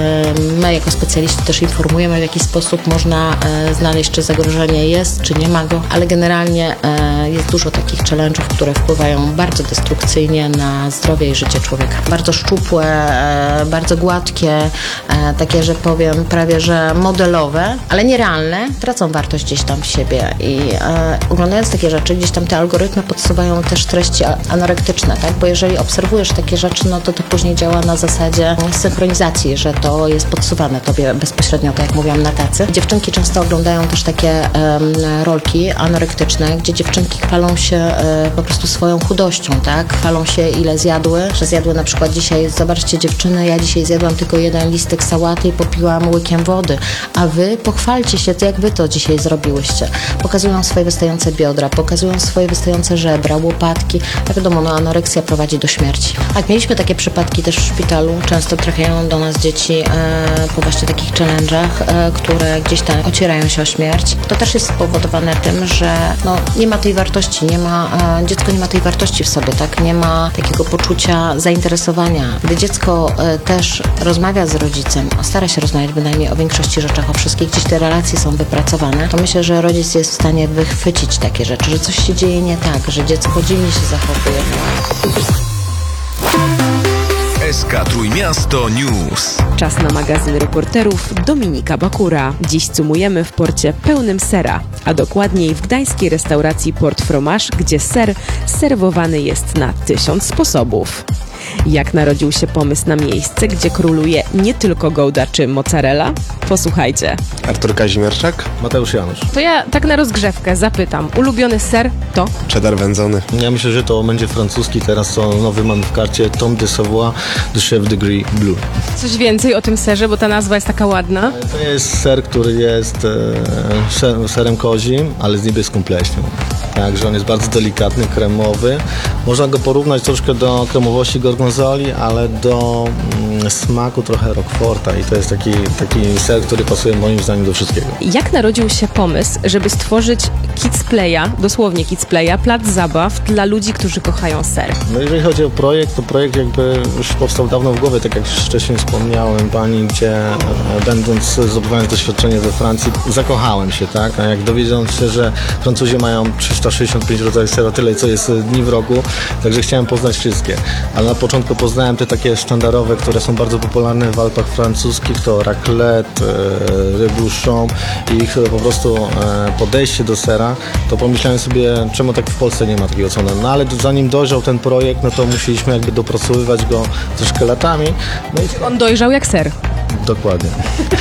My jako specjaliści też informujemy, w jaki sposób można znaleźć, czy zagrożenie jest, czy nie ma go, ale generalnie jest dużo takich challenge'ów, które wpływają bardzo destrukcyjnie na zdrowie i życie człowieka. Bardzo szczupłe, bardzo gładkie, takie, że powiem, prawie że modelowe, ale nierealne, tracą wartość gdzieś tam w siebie i e, oglądając takie rzeczy, gdzieś tam te algorytmy podsuwają też treści anorektyczne, tak? Bo jeżeli obserwujesz takie rzeczy, no to to później działa na zasadzie synchronizacji, że to jest podsuwane tobie bezpośrednio, tak jak mówiłam, na tacy. Dziewczynki często oglądają też takie e, rolki anorektyczne, gdzie dziewczynki chwalą się e, po prostu swoją chudością, tak? Chwalą się, ile zjadły, że zjadły na przykład dzisiaj, zobaczcie dziewczyny, ja dzisiaj zjadłam tylko jeden listek sałaty i popiłam łykiem wody, a wy pochwalcie się, jak wy to dzisiaj zrobiłyście. Pokazują swoje wystające biodra, pokazują swoje wystające żebra, łopatki. Jak wiadomo, no, anoreksja prowadzi do śmierci. Tak, mieliśmy takie przypadki też w szpitalu. Często trafiają do nas dzieci e, po właśnie takich challenge'ach, e, które gdzieś tam ocierają się o śmierć. To też jest spowodowane tym, że no, nie ma tej wartości, nie ma, e, dziecko nie ma tej wartości w sobie, tak? Nie ma takiego poczucia zainteresowania. Gdy dziecko e, też rozmawia z rodzicem, stara się rozmawiać bynajmniej o większości rzeczach, o wszystkich, gdzieś te relacje są wypracowane, to myślę, że rodzic jest w stanie wychwycić takie rzeczy, że coś się dzieje nie tak, że dziecko dziwnie się zachowuje. S K Trójmiasto News. Czas na magazyn reporterów Dominika Bakura. Dziś cumujemy w porcie pełnym sera, a dokładniej w gdańskiej restauracji Port Fromage, gdzie ser serwowany jest na tysiąc sposobów. Jak narodził się pomysł na miejsce, gdzie króluje nie tylko Gouda czy mozzarella? Posłuchajcie. Artur Kazimierczak, Mateusz Janusz. To ja tak na rozgrzewkę zapytam. Ulubiony ser to? Cheddar wędzony. Ja myślę, że to będzie francuski, teraz to nowy mamy w karcie, Tom de Savoie de Chef de Gris Bleu. Coś więcej o tym serze, bo ta nazwa jest taka ładna. To jest ser, który jest e, ser, serem kozim, ale z niebieską pleśnią. Także on jest bardzo delikatny, kremowy. Można go porównać troszkę do kremowości gorgonzoli, ale do mm, smaku trochę roqueforta i to jest taki, taki ser, który pasuje moim zdaniem do wszystkiego. Jak narodził się pomysł, żeby stworzyć Kids Playa, dosłownie Kids Playa, plac zabaw dla ludzi, którzy kochają ser? No jeżeli chodzi o projekt, to projekt jakby już powstał dawno w głowie, tak jak wcześniej wspomniałem pani, gdzie e, będąc, zdobywając doświadczenie we Francji, zakochałem się, tak? A jak dowiedziałem się, że Francuzi mają trzysta sześćdziesiąt pięć rodzajów sera, tyle co jest dni w roku, także chciałem poznać wszystkie. Ale na początku poznałem te takie sztandarowe, które są są bardzo popularne w Alpach francuskich, to raclette, rebouchon i ich po prostu podejście do sera, to pomyślałem sobie, czemu tak w Polsce nie ma takiego cona. No ale zanim dojrzał ten projekt, no to musieliśmy jakby dopracowywać go troszkę latami. No i On dojrzał jak ser. dokładnie.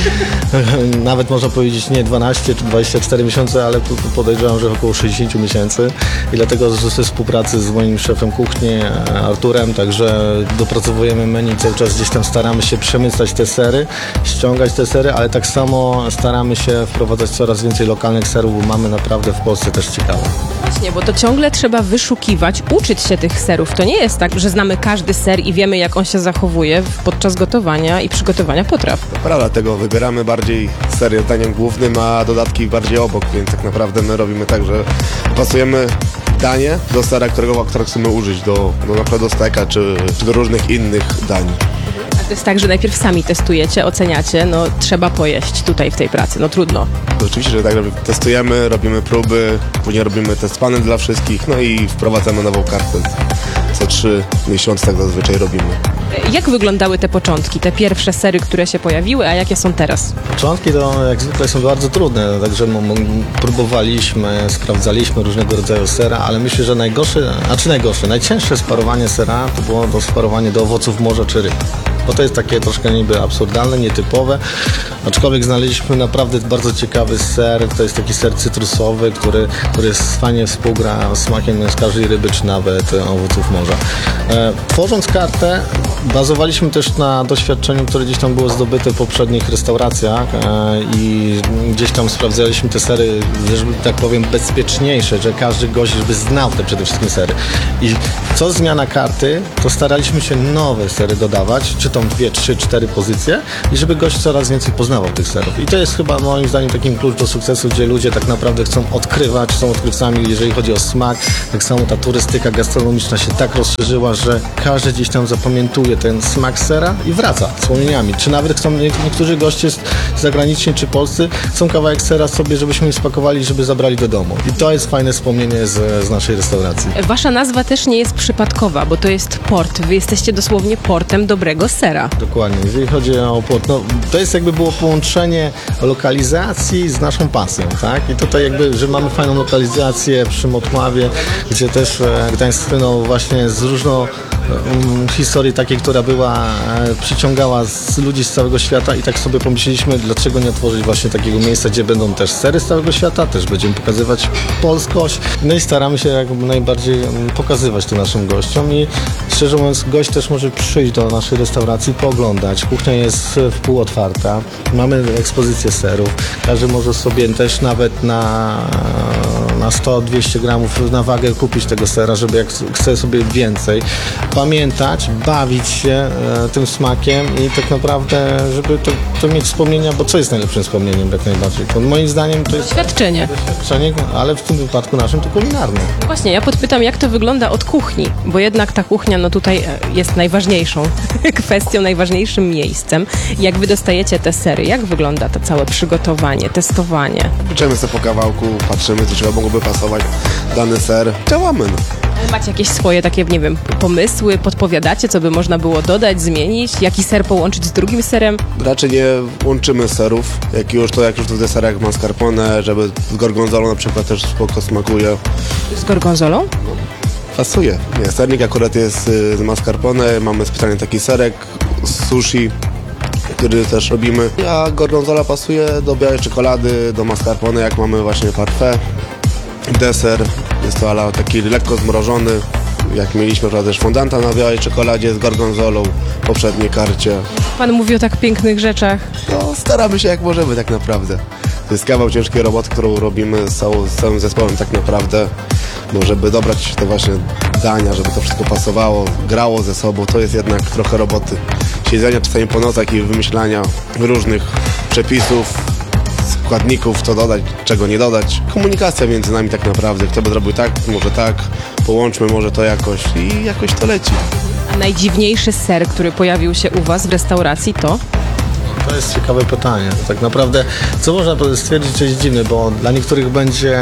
Nawet można powiedzieć nie dwanaście czy dwadzieścia cztery miesiące, ale podejrzewam, że około sześćdziesiąt miesięcy i dlatego ze współpracy z moim szefem kuchni Arturem, także dopracowujemy menu, cały czas gdzieś tam staramy się przemycać te sery, ściągać te sery, ale tak samo staramy się wprowadzać coraz więcej lokalnych serów, bo mamy naprawdę w Polsce też ciekawe. Właśnie, bo to ciągle trzeba wyszukiwać, uczyć się tych serów. To nie jest tak, że znamy każdy ser i wiemy, jak on się zachowuje podczas gotowania i przygotowania potraw. Prawda, tego wybieramy bardziej serię daniem głównym, a dodatki bardziej obok, więc tak naprawdę my robimy tak, że pasujemy danie do sera, którego, którego chcemy użyć, do, do na przykład do steka czy, czy do różnych innych dań. A to jest tak, że najpierw sami testujecie, oceniacie, no trzeba pojeść tutaj w tej pracy, no trudno. To oczywiście, że tak, że testujemy, robimy próby, później robimy test panel dla wszystkich, no i wprowadzamy nową kartę. Co trzy miesiące tak zazwyczaj robimy. Jak wyglądały te początki, te pierwsze sery, które się pojawiły, a jakie są teraz? Początki to jak zwykle są bardzo trudne, także m- m- próbowaliśmy, sprawdzaliśmy różnego rodzaju sera, ale myślę, że najgorsze, a czy najgorsze, najcięższe sparowanie sera to było to sparowanie do owoców morza czy ryb. Bo to jest takie troszkę niby absurdalne, nietypowe, aczkolwiek znaleźliśmy naprawdę bardzo ciekawy ser, to jest taki ser cytrusowy, który, który fajnie współgra smakiem z każdej ryby czy nawet owoców morza. E, tworząc kartę bazowaliśmy też na doświadczeniu, które gdzieś tam było zdobyte w poprzednich restauracjach e, i gdzieś tam sprawdzaliśmy te sery, żeby tak powiem bezpieczniejsze, że każdy gość żeby znał te przede wszystkim sery. I co zmiana karty, to staraliśmy się nowe sery dodawać, czy to dwie, trzy, cztery pozycje i żeby gość coraz więcej poznawał tych serów. I to jest chyba moim zdaniem takim klucz do sukcesu, gdzie ludzie tak naprawdę chcą odkrywać, są odkrywcami, jeżeli chodzi o smak. Tak samo ta turystyka gastronomiczna się tak rozszerzyła, że każdy gdzieś tam zapamiętuje ten smak sera i wraca wspomnieniami. Czy nawet chcą, niektórzy goście zagraniczni czy polscy chcą kawałek sera sobie, żebyśmy im spakowali, żeby zabrali do domu. I to jest fajne wspomnienie z, z naszej restauracji. Wasza nazwa też nie jest przypadkowa, bo to jest port. Wy jesteście dosłownie portem dobrego sera. Dokładnie. Jeżeli chodzi o port, no, to jest jakby było połączenie lokalizacji z naszą pasją, tak? I tutaj jakby, że mamy fajną lokalizację przy Motławie, gdzie też e, Gdańsk słynął właśnie z różną um, historii takiej, która była, e, przyciągała z ludzi z całego świata i tak sobie pomyśleliśmy, dlaczego nie otworzyć właśnie takiego miejsca, gdzie będą też sery z całego świata, też będziemy pokazywać polskość, no i staramy się jak najbardziej um, pokazywać to naszym gościom i szczerze mówiąc, gość też może przyjść do naszej restauracji, pooglądać. Kuchnia jest w pół otwarta. Mamy ekspozycję serów. Każdy może sobie też nawet na, na sto dwieście gramów na wagę kupić tego sera, żeby jak chce sobie więcej. Pamiętać, bawić się e, tym smakiem i tak naprawdę, żeby to, to mieć wspomnienia, bo co jest najlepszym wspomnieniem jak najbardziej? Bo moim zdaniem to jest Doświadczenie. doświadczenie, ale w tym wypadku naszym to kulinarne. Właśnie, ja podpytam, jak to wygląda od kuchni, bo jednak ta kuchnia no tutaj jest najważniejszą kwestią, najważniejszym miejscem. Jak wy dostajecie te sery, jak wygląda to całe przygotowanie, testowanie? Pieczemy sobie po kawałku, patrzymy, do czego mogłoby pasować dany ser. Działamy. No. Macie jakieś swoje takie, nie wiem, pomysły, podpowiadacie, co by można było dodać, zmienić? Jaki ser połączyć z drugim serem? Raczej nie łączymy serów, jak już to, jak już to w deserach mascarpone, żeby z gorgonzolą na przykład też spoko smakuje. Z gorgonzolą? Pasuje. Nie, sernik akurat jest y, z mascarpone, mamy specjalnie taki serek z sushi, który też robimy. A gorgonzola pasuje do białej czekolady, do mascarpone, jak mamy właśnie parfait. Deser jest to ala taki lekko zmrożony, jak mieliśmy prawda, też fondanta na białej czekoladzie z gorgonzolą w poprzedniej karcie. Pan mówi o tak pięknych rzeczach. No, staramy się jak możemy tak naprawdę. To jest kawał ciężkiej roboty, którą robimy z, całą, z całym zespołem tak naprawdę, bo żeby dobrać te właśnie dania, żeby to wszystko pasowało, grało ze sobą, to jest jednak trochę roboty. Siedzenia czasami po nocach i wymyślania różnych przepisów, składników, co dodać, czego nie dodać. Komunikacja między nami tak naprawdę. Kto by zrobił tak, może tak, połączmy może to jakoś i jakoś to leci. A najdziwniejszy ser, który pojawił się u was w restauracji to? To jest ciekawe pytanie. Tak naprawdę, co można stwierdzić, że jest dziwne, bo dla niektórych będzie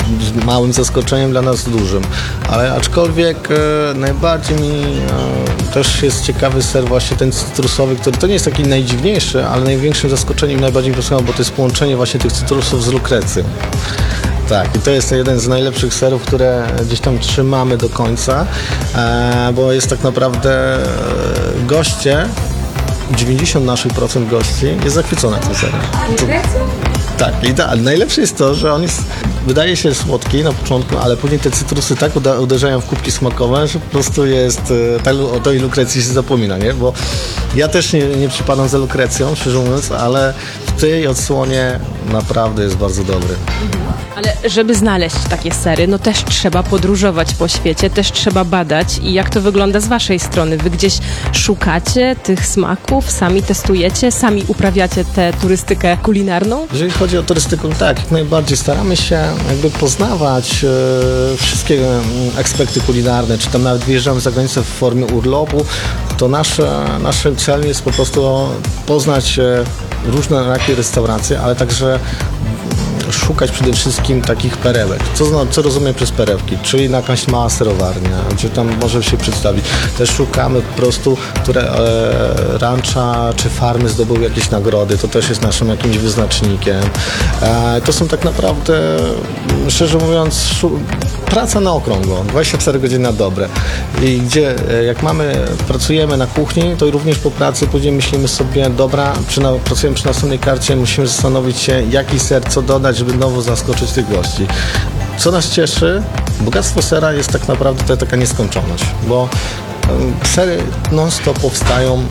małym zaskoczeniem, dla nas dużym. Ale aczkolwiek e, najbardziej mi e, też jest ciekawy ser właśnie ten cytrusowy, który to nie jest taki najdziwniejszy, ale największym zaskoczeniem i najbardziej imponującym, bo to jest połączenie właśnie tych cytrusów z lukrecją. Tak, i to jest jeden z najlepszych serów, które gdzieś tam trzymamy do końca, e, bo jest tak naprawdę e, goście, dziewięćdziesiąt procent gości jest zachwycone tym serem. Tak, i tak, najlepsze jest to, że on jest, wydaje się słodki na początku, ale później te cytrusy tak uda- uderzają w kubki smakowe, że po prostu jest, tak, o tej lukrecji się zapomina, nie? Bo ja też nie, nie przypadam za lukrecją, szczerze mówiąc, ale w tej odsłonie naprawdę jest bardzo dobry. Ale żeby znaleźć takie sery, no też trzeba podróżować po świecie, też trzeba badać. I jak to wygląda z waszej strony? Wy gdzieś szukacie tych smaków, sami testujecie, sami uprawiacie tę turystykę kulinarną? Jeżeli chodzi o turystykę, tak, jak najbardziej staramy się jakby poznawać e, wszystkie e, aspekty kulinarne, czy tam nawet wyjeżdżamy za granicę w formie urlopu, to nasze, naszym celem jest po prostu poznać e, różne rakie restauracje, ale także szukać przede wszystkim takich perełek. Co, co rozumiem przez perełki? Czyli jakaś mała serowarnia, czy tam może się przedstawić. Też szukamy po prostu, które e, rancza czy farmy zdobyły jakieś nagrody. To też jest naszym jakimś wyznacznikiem. E, to są tak naprawdę, szczerze mówiąc, szu- praca na okrągło. dwadzieścia cztery godziny na dobre. I gdzie, e, jak mamy, pracujemy na kuchni, to również po pracy później myślimy sobie, dobra, przy na, pracujemy przy następnej karcie, musimy zastanowić się, jaki ser, co dodać, żeby znowu zaskoczyć tych gości. Co nas cieszy, bogactwo sera jest tak naprawdę to taka nieskończoność, bo sery non-stop powstają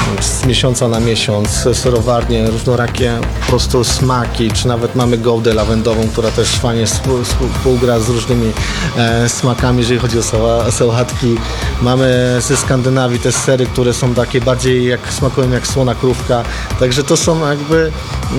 z miesiąca na miesiąc, serowarnie, różnorakie po prostu smaki, czy nawet mamy gołdę lawendową, która też fajnie współgra z różnymi e, smakami, jeżeli chodzi o sała, sałatki. Mamy ze Skandynawii te sery, które są takie bardziej jak smakują jak słona krówka, także to są jakby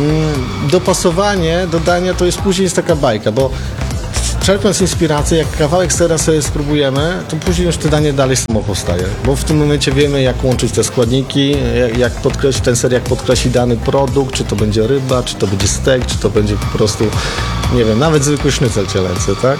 mm, dopasowanie, dodanie, to jest później jest taka bajka, bo czerpiąc inspirację, jak kawałek sera sobie spróbujemy, to później już to danie dalej samo powstaje. Bo w tym momencie wiemy, jak łączyć te składniki, jak podkreślić ten ser, jak podkreśli dany produkt, czy to będzie ryba, czy to będzie steak, czy to będzie po prostu, nie wiem, nawet zwykły sznycel cielęcy, tak?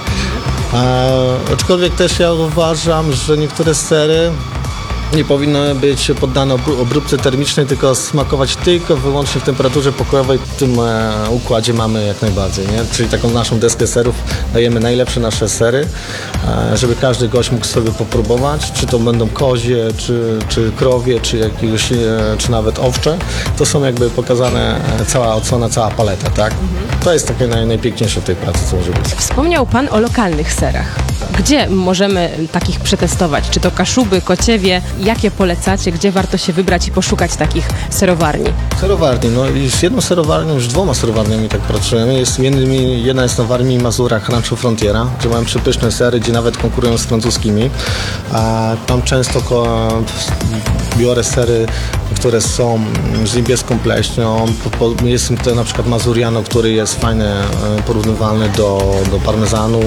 A, aczkolwiek też ja uważam, że niektóre sery nie powinny być poddane obróbce termicznej, tylko smakować tylko wyłącznie w temperaturze pokojowej. W tym e, układzie mamy jak najbardziej, nie? Czyli taką naszą deskę serów dajemy najlepsze nasze sery, e, żeby każdy gość mógł sobie popróbować, czy to będą kozie, czy, czy krowie, czy jakiegoś, e, czy nawet owcze. To są jakby pokazane e, cała odsłona, cała paleta, tak? Mhm. To jest takie naj, najpiękniejsze w tej pracy, co może być. Wspomniał Pan o lokalnych serach. Gdzie możemy takich przetestować? Czy to Kaszuby, Kociewie? Jakie polecacie? Gdzie warto się wybrać i poszukać takich serowarni? Serowarni, no i z jedną serowarnią, już dwoma serowarniami tak pracujemy. Jest między innymi jedna jest na Warmii i Mazurach, Rancho Frontiera, gdzie mamy przepyszne sery, gdzie nawet konkurują z francuskimi. A tam często ko- biorę sery, które są z niebieską pleśnią. Jest to na przykład Mazuriano, który jest fajny, porównywalny do, do parmezanu.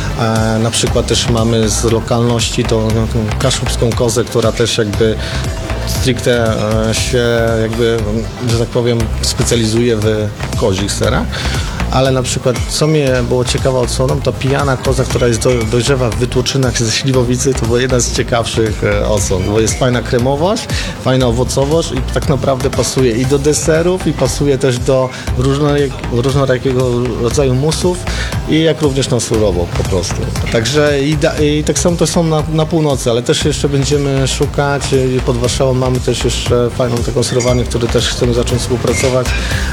E, na przykład też mamy z lokalności tą kaszubską kozę, która też jakby stricte się jakby, że tak powiem, specjalizuje w kozich serach. Ale na przykład, co mnie było ciekawe odsłoną, to pijana koza, która jest do, dojrzewa w wytłoczynach ze śliwowicy, to była jedna z ciekawszych e, odsłon, bo jest fajna kremowość, fajna owocowość i tak naprawdę pasuje i do deserów, i pasuje też do różnorak, różnorakiego rodzaju musów i jak również na surowo po prostu. Także i, da, i tak samo to są na, na północy, ale też jeszcze będziemy szukać, pod Warszawą mamy też jeszcze fajną taką serowarnię, w której też chcemy zacząć współpracować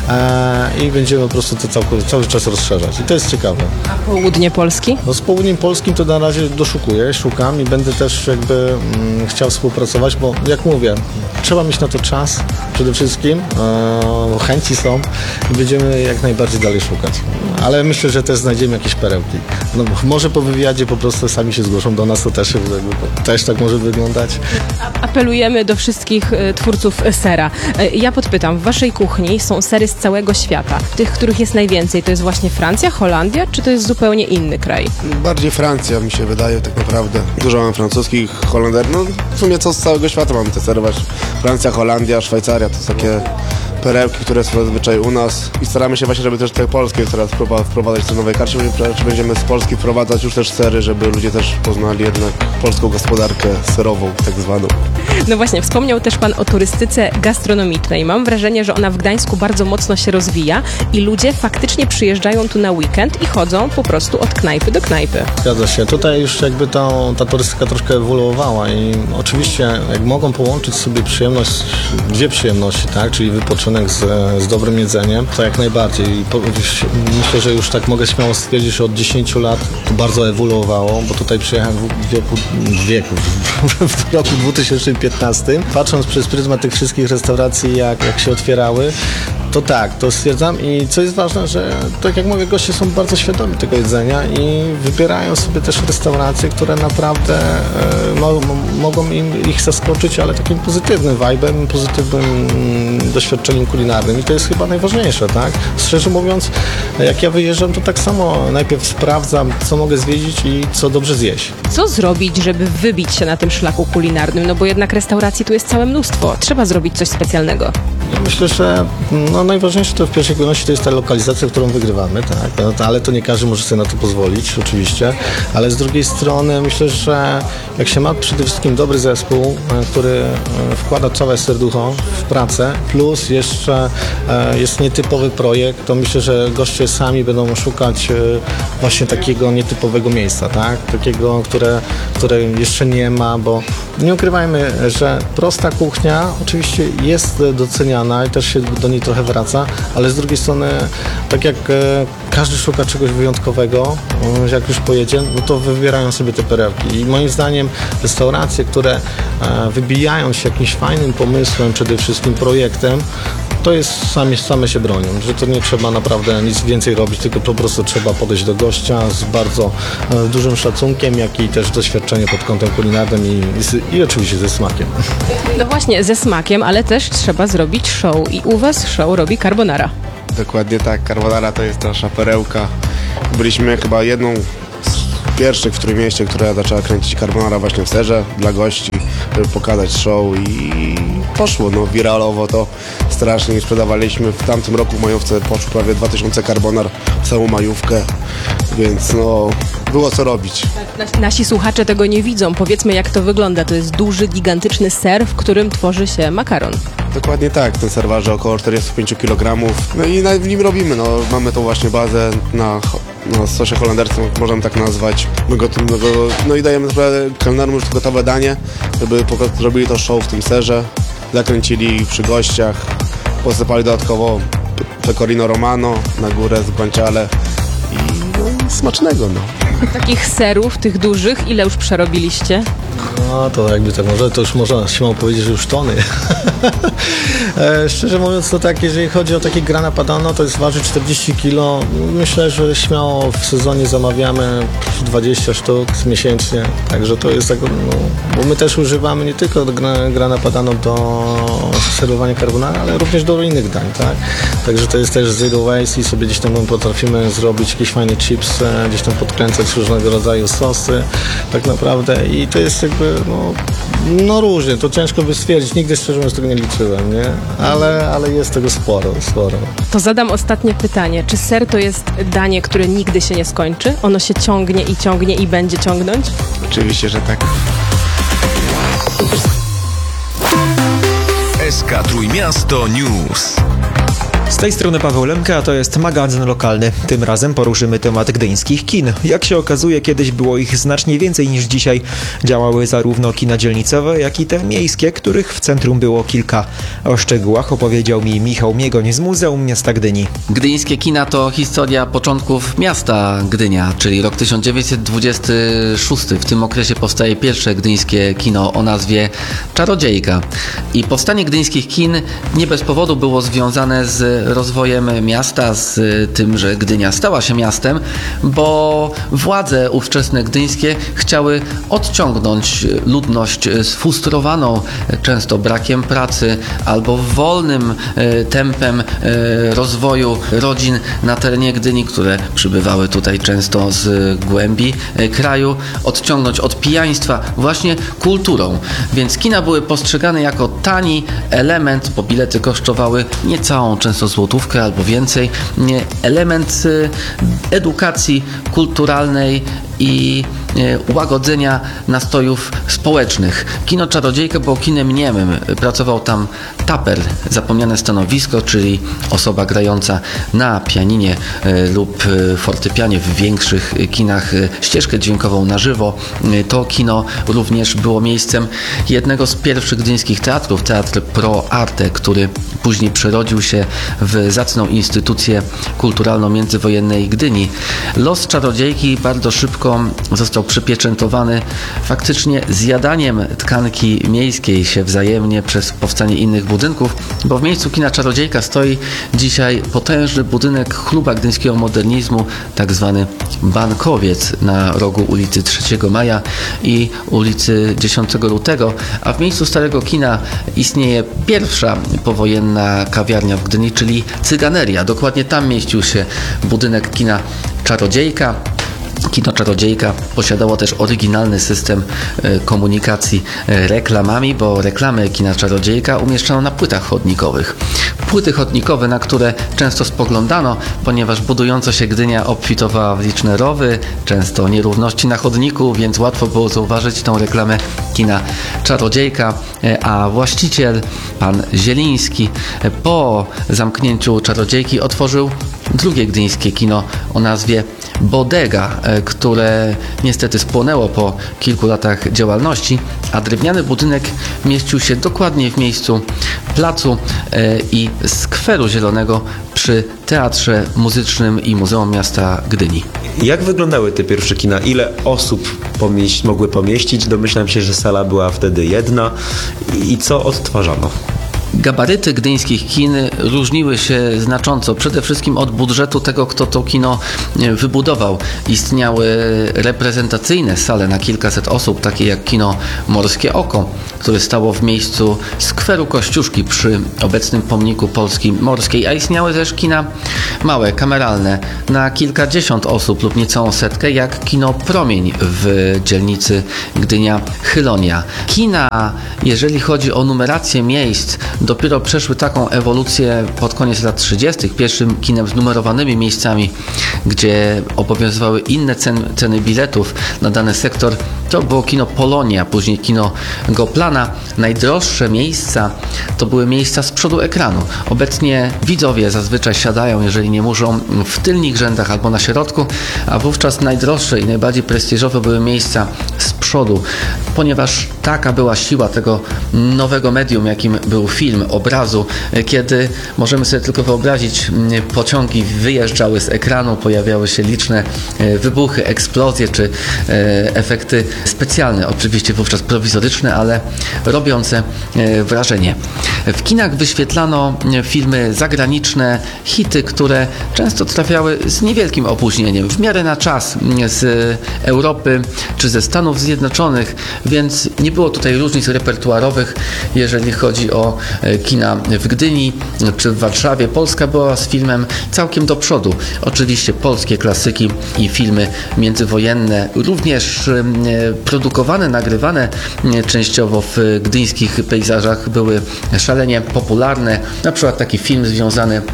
e, i będziemy po prostu to całkowicie cały czas rozszerzać i to jest ciekawe. A południe Polski? No z południem polskim to na razie doszukuję, szukam i będę też jakby mm, chciał współpracować, bo jak mówię, trzeba mieć na to czas przede wszystkim, e, chęci są i będziemy jak najbardziej dalej szukać. Ale myślę, że też znajdziemy jakieś perełki. No, może po wywiadzie po prostu sami się zgłoszą do nas, to też, też tak może wyglądać. Apelujemy do wszystkich e, twórców sera. E, ja podpytam, w waszej kuchni są sery z całego świata. Tych, których jest najwięcej, to jest właśnie Francja, Holandia, czy to jest zupełnie inny kraj? Bardziej Francja mi się wydaje tak naprawdę. Dużo mamy francuskich, Holenderów, no w sumie co z całego świata mamy te sery właśnie. Francja, Holandia, Szwajcaria, to są takie perełki, które są zazwyczaj u nas i staramy się właśnie, żeby też te polskie teraz wprowadzać do nowej karcie, czy będziemy z Polski wprowadzać już też sery, żeby ludzie też poznali jednak polską gospodarkę serową tak zwaną. No właśnie, wspomniał też Pan o turystyce gastronomicznej. Mam wrażenie, że ona w Gdańsku bardzo mocno się rozwija i ludzie faktycznie przyjeżdżają tu na weekend i chodzą po prostu od knajpy do knajpy. Zgadza się. Tutaj już jakby to, ta turystyka troszkę ewoluowała i oczywiście jak mogą połączyć sobie przyjemność, dwie przyjemności, tak, czyli wypoczynek z, z dobrym jedzeniem, to jak najbardziej. I po, myślę, że już tak mogę śmiało stwierdzić, że od dziesięciu lat to bardzo ewoluowało, bo tutaj przyjechałem w wieku, w wieku w roku dwa tysiące piętnastym. Patrząc przez pryzmat tych wszystkich restauracji, jak, jak się otwierały, to tak, to stwierdzam i co jest ważne, że tak jak mówię, goście są bardzo świadomi tego jedzenia i wybierają sobie też restauracje, które naprawdę e, mo, mo, mogą im, ich zaskoczyć, ale takim pozytywnym vibe'em, pozytywnym mm, doświadczeniem kulinarnym i to jest chyba najważniejsze, tak? Szczerze mówiąc, jak ja wyjeżdżam, to tak samo najpierw sprawdzam, co mogę zwiedzić i co dobrze zjeść. Co zrobić, żeby wybić się na tym szlaku kulinarnym? No bo jednak restauracji tu jest całe mnóstwo. Trzeba zrobić coś specjalnego. Ja myślę, że no, najważniejsze to w pierwszej kolejności to jest ta lokalizacja, którą wygrywamy, tak? No, to, ale to nie każdy może sobie na to pozwolić, oczywiście, ale z drugiej strony myślę, że jak się ma przede wszystkim dobry zespół, który wkłada całe serducho w pracę, plus jeszcze jest nietypowy projekt, to myślę, że goście sami będą szukać właśnie takiego nietypowego miejsca, tak? Takiego, które, które jeszcze nie ma, bo nie ukrywajmy, że prosta kuchnia oczywiście jest doceniana i też się do niej trochę wraca, ale z drugiej strony, tak jak e, każdy szuka czegoś wyjątkowego, e, jak już pojedzie, no to wybierają sobie te perełki. I moim zdaniem restauracje, które e, wybijają się jakimś fajnym pomysłem, przede wszystkim projektem, to jest same, same się bronią, że to nie trzeba naprawdę nic więcej robić, tylko po prostu trzeba podejść do gościa z bardzo e, dużym szacunkiem, jak i też doświadczenie pod kątem kulinarnym i, i, i oczywiście ze smakiem. No właśnie, ze smakiem, ale też trzeba zrobić show i u Was show robi carbonara. Dokładnie tak, carbonara to jest nasza perełka. Byliśmy chyba jedną z pierwszych w Trójmieście, która zaczęła kręcić carbonara właśnie w serze dla gości, żeby pokazać show i poszło, no wiralowo to strasznie. Sprzedawaliśmy w tamtym roku w majówce, poszło prawie dwa tysiące carbonar w całą majówkę, więc no było co robić. Nasi słuchacze tego nie widzą. Powiedzmy, jak to wygląda. To jest duży, gigantyczny ser, w którym tworzy się makaron. Dokładnie tak, ten ser waży około czterdzieści pięć kilogramów. No i w nim robimy, no mamy tą właśnie bazę na, na sosie holenderskim, możemy tak nazwać. My go, my go, no i dajemy naprawdę kelnerom już gotowe danie, żeby zrobili to show w tym serze, zakręcili przy gościach, posypali dodatkowo pecorino romano na górę z guanciale i no, smacznego, no. Takich serów, tych dużych, ile już przerobiliście? No to jakby tak może, to już można śmiało powiedzieć, że już tony. e, szczerze mówiąc to tak, jeżeli chodzi o takie grana padano, to jest waży czterdzieści kilo. Myślę, że śmiało w sezonie zamawiamy dwadzieścia sztuk miesięcznie, także to jest tak, no, bo my też używamy nie tylko grana padano do serwowania carbonara, ale również do innych dań, tak? Także to jest też zero waste i sobie gdzieś tam potrafimy zrobić jakieś fajne chips, gdzieś tam podkręcać różnego rodzaju sosy, tak naprawdę i to jest jakby, no, no różnie, to ciężko by stwierdzić, nigdy szczerze mówiąc tego nie liczyłem, nie? Ale, ale jest tego sporo, sporo. To zadam ostatnie pytanie, czy ser to jest danie, które nigdy się nie skończy? Ono się ciągnie i ciągnie i będzie ciągnąć? Oczywiście, że tak. S K Trójmiasto News. Z tej strony Paweł Lemka, a to jest magazyn lokalny. Tym razem poruszymy temat gdyńskich kin. Jak się okazuje, kiedyś było ich znacznie więcej niż dzisiaj. Działały zarówno kina dzielnicowe, jak i te miejskie, których w centrum było kilka. O szczegółach opowiedział mi Michał Miegoń z Muzeum Miasta Gdyni. Gdyńskie kina to historia początków miasta Gdynia, czyli rok tysiąc dziewięćset dwudziesty szósty. W tym okresie powstaje pierwsze gdyńskie kino o nazwie Czarodziejka. I powstanie gdyńskich kin nie bez powodu było związane z rozwojem miasta, z tym, że Gdynia stała się miastem, bo władze ówczesne gdyńskie chciały odciągnąć ludność sfrustrowaną często brakiem pracy albo wolnym tempem rozwoju rodzin na terenie Gdyni, które przybywały tutaj często z głębi kraju, odciągnąć od pijaństwa właśnie kulturą. Więc kina były postrzegane jako tani element, bo bilety kosztowały niecałą często złotówkę albo więcej, element edukacji kulturalnej i ułagodzenia nastojów społecznych. Kino Czarodziejka było kinem niemym. Pracował tam taper, zapomniane stanowisko, czyli osoba grająca na pianinie lub fortepianie w większych kinach ścieżkę dźwiękową na żywo. To kino również było miejscem jednego z pierwszych gdyńskich teatrów, Teatr Pro Arte, który później przerodził się w zacną instytucję kulturalną międzywojennej Gdyni. Los Czarodziejki bardzo szybko został przypieczętowany faktycznie zjadaniem tkanki miejskiej się wzajemnie przez powstanie innych budynków, bo w miejscu kina Czarodziejka stoi dzisiaj potężny budynek Kluba Gdyńskiego Modernizmu, tak zwany Bankowiec na rogu ulicy trzeciego Maja i ulicy dziesiątego lutego, a w miejscu starego kina istnieje pierwsza powojenna kawiarnia w Gdyni, czyli Cyganeria. Dokładnie tam mieścił się budynek kina Czarodziejka. Kino Czarodziejka posiadało też oryginalny system komunikacji reklamami, bo reklamy kina Czarodziejka umieszczano na płytach chodnikowych. Płyty chodnikowe, na które często spoglądano, ponieważ budująca się Gdynia obfitowała w liczne rowy, często nierówności na chodniku, więc łatwo było zauważyć tą reklamę kina Czarodziejka, a właściciel, pan Zieliński, po zamknięciu Czarodziejki otworzył drugie gdyńskie kino o nazwie Bodega, które niestety spłonęło po kilku latach działalności, a drewniany budynek mieścił się dokładnie w miejscu placu i skweru zielonego przy Teatrze Muzycznym i Muzeum Miasta Gdyni. Jak wyglądały te pierwsze kina? Ile osób pomieść, mogły pomieścić? Domyślam się, że sala była wtedy jedna. I co odtwarzano? Gabaryty gdyńskich kin różniły się znacząco, przede wszystkim od budżetu tego, kto to kino wybudował. Istniały reprezentacyjne sale na kilkaset osób, takie jak kino Morskie Oko, które stało w miejscu skweru Kościuszki przy obecnym pomniku Polski Morskiej, a istniały też kina małe, kameralne, na kilkadziesiąt osób lub niecałą setkę, jak kino Promień w dzielnicy Gdynia Chylonia. Kina, jeżeli chodzi o numerację miejsc, dopiero przeszły taką ewolucję pod koniec lat trzydziestych. Pierwszym kinem z numerowanymi miejscami, gdzie obowiązywały inne cen, ceny biletów na dany sektor, to było kino Polonia, później kino Goplana. Najdroższe miejsca to były miejsca z przodu ekranu. Obecnie widzowie zazwyczaj siadają, jeżeli nie muszą, w tylnych rzędach albo na środku, a wówczas najdroższe i najbardziej prestiżowe były miejsca z przodu, ponieważ taka była siła tego nowego medium, jakim był film, obrazu, kiedy możemy sobie tylko wyobrazić, pociągi wyjeżdżały z ekranu, pojawiały się liczne wybuchy, eksplozje czy efekty specjalne, oczywiście wówczas prowizoryczne, ale robiące wrażenie. W kinach wyświetlano filmy zagraniczne, hity, które często trafiały z niewielkim opóźnieniem, w miarę na czas, z Europy czy ze Stanów Zjednoczonych, więc nie było tutaj różnic repertuarowych, jeżeli chodzi o kina w Gdyni czy w Warszawie. Polska była z filmem całkiem do przodu. Oczywiście polskie klasyki i filmy międzywojenne, również produkowane, nagrywane częściowo w gdyńskich pejzażach, były szalenie popularne. Na przykład taki film związany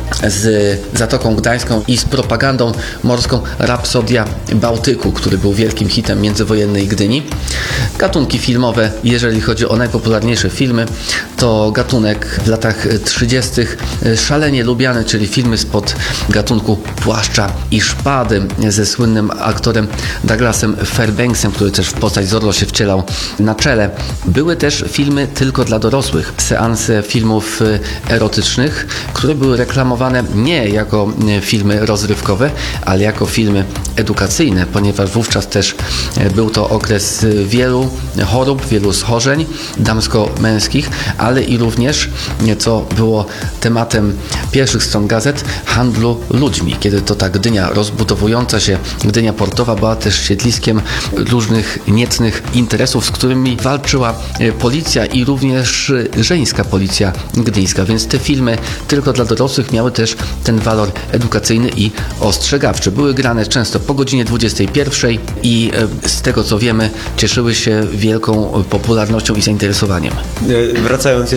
z Zatoką Gdańską i z propagandą morską Rapsodia Bałtyku, który był wielkim hitem międzywojennej Gdyni. Gatunki filmowe, jeżeli chodzi o najpopularniejsze filmy, to gatunek w latach trzydziestych szalenie lubiany, czyli filmy spod gatunku Płaszcza i Szpady ze słynnym aktorem Douglasem Fairbanksem, który też w postać Zorro się wcielał na czele. Były też filmy tylko dla dorosłych, seanse filmów erotycznych, które były reklamowane nie jako filmy rozrywkowe, ale jako filmy edukacyjne, ponieważ wówczas też był to okres wielu chorób, wielu schorzeń damsko-męskich, ale i również, co było tematem pierwszych stron gazet, handlu ludźmi. Kiedy to ta Gdynia rozbudowująca się, Gdynia portowa była też siedliskiem różnych niecnych interesów, z którymi walczyła policja i również żeńska policja gdyńska, więc te filmy tylko dla dorosłych miały też ten walor edukacyjny i ostrzegawczy. Były grane często po godzinie dwudziestej pierwszej i z tego co wiemy cieszyły się wielką popularnością i zainteresowaniem. Wracając jeszcze do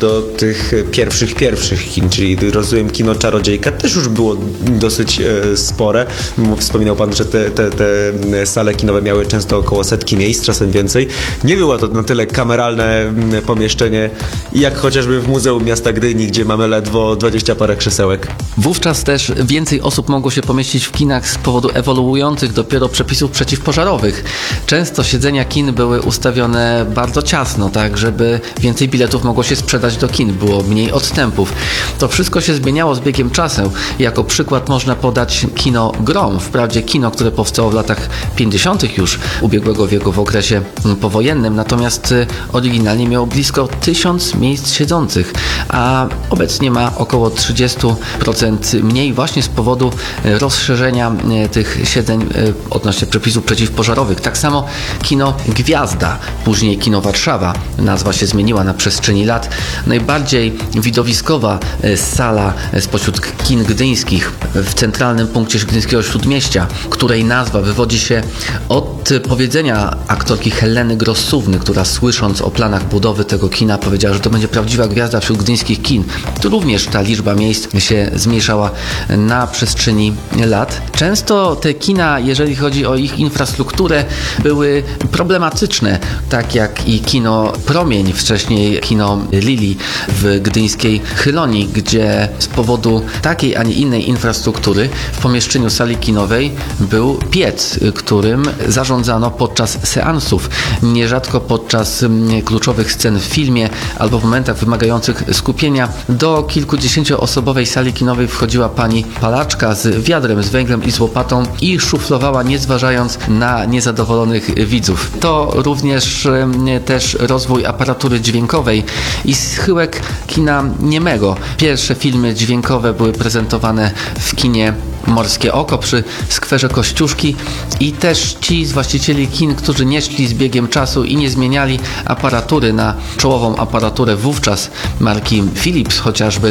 do tych pierwszych, pierwszych kin, czyli rozumiem kino Czarodziejka też już było dosyć e, spore. Wspominał pan, że te, te, te sale kinowe miały często około setki miejsc, czasem więcej. Nie było to na tyle kameralne pomieszczenie jak chociażby w Muzeum Miasta Gdyni, gdzie mamy ledwo dwadzieścia parę krzesełek. Wówczas też więcej osób mogło się pomieścić w kinach z powodu ewoluujących dopiero przepisów przeciwpożarowych. Często siedzenia kin były ustawione bardzo ciasno, tak żeby więcej biletów mogło się sprzedać do kin, było mniej odstępów. To wszystko się zmieniało z biegiem czasu. Jako przykład można podać kino Grom. Wprawdzie kino, które powstało w latach pięćdziesiątych już ubiegłego wieku w okresie powojennym, natomiast oryginalnie miało blisko tysiąc miejsc siedzących, a obecnie ma około trzydzieści procent mniej właśnie z powodu rozszerzenia tych siedzeń odnośnie przepisów przeciwpożarowych. Tak samo kino Gwiazda, później kino Warszawa, nazwa się zmieniła na przestrzeni lat. Najbardziej widowiskowa sala spośród kin gdyńskich w centralnym punkcie gdyńskiego Śródmieścia, której nazwa wywodzi się od powiedzenia aktorki Heleny Grossówny, która słysząc o planach budowy tego kina powiedziała, że to będzie prawdziwa gwiazda wśród gdyńskich kin. Tu również ta liczba miejsc się zmniejszała na przestrzeni lat. Często te kina, jeżeli chodzi o ich infrastrukturę, były problematyczne, tak jak i kino Promień, wcześniej kino Lili w gdyńskiej Chylonii, gdzie z powodu takiej, a nie innej infrastruktury w pomieszczeniu sali kinowej był piec, którym zarządzano podczas seansów. Nierzadko podczas kluczowych scen w filmie albo w momentach wymagających skupienia do kilkudziesięcioosobowej sali kinowej wchodziła pani palaczka z wiadrem, z węglem i z łopatą i szuflowała, nie zważając na niezadowolonych widzów. To również e, też rozwój aparatury dźwiękowej i schyłek kina niemego. Pierwsze filmy dźwiękowe były prezentowane w kinie Morskie Oko przy skwerze Kościuszki i też ci z właścicieli kin, którzy nie szli z biegiem czasu i nie zmieniali aparatury na czołową aparaturę wówczas marki Philips chociażby,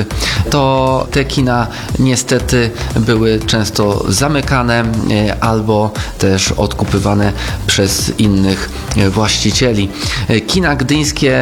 to te kina niestety były często zamykane e, albo też odkupywane przez innych właścicieli. Kina gdyńskie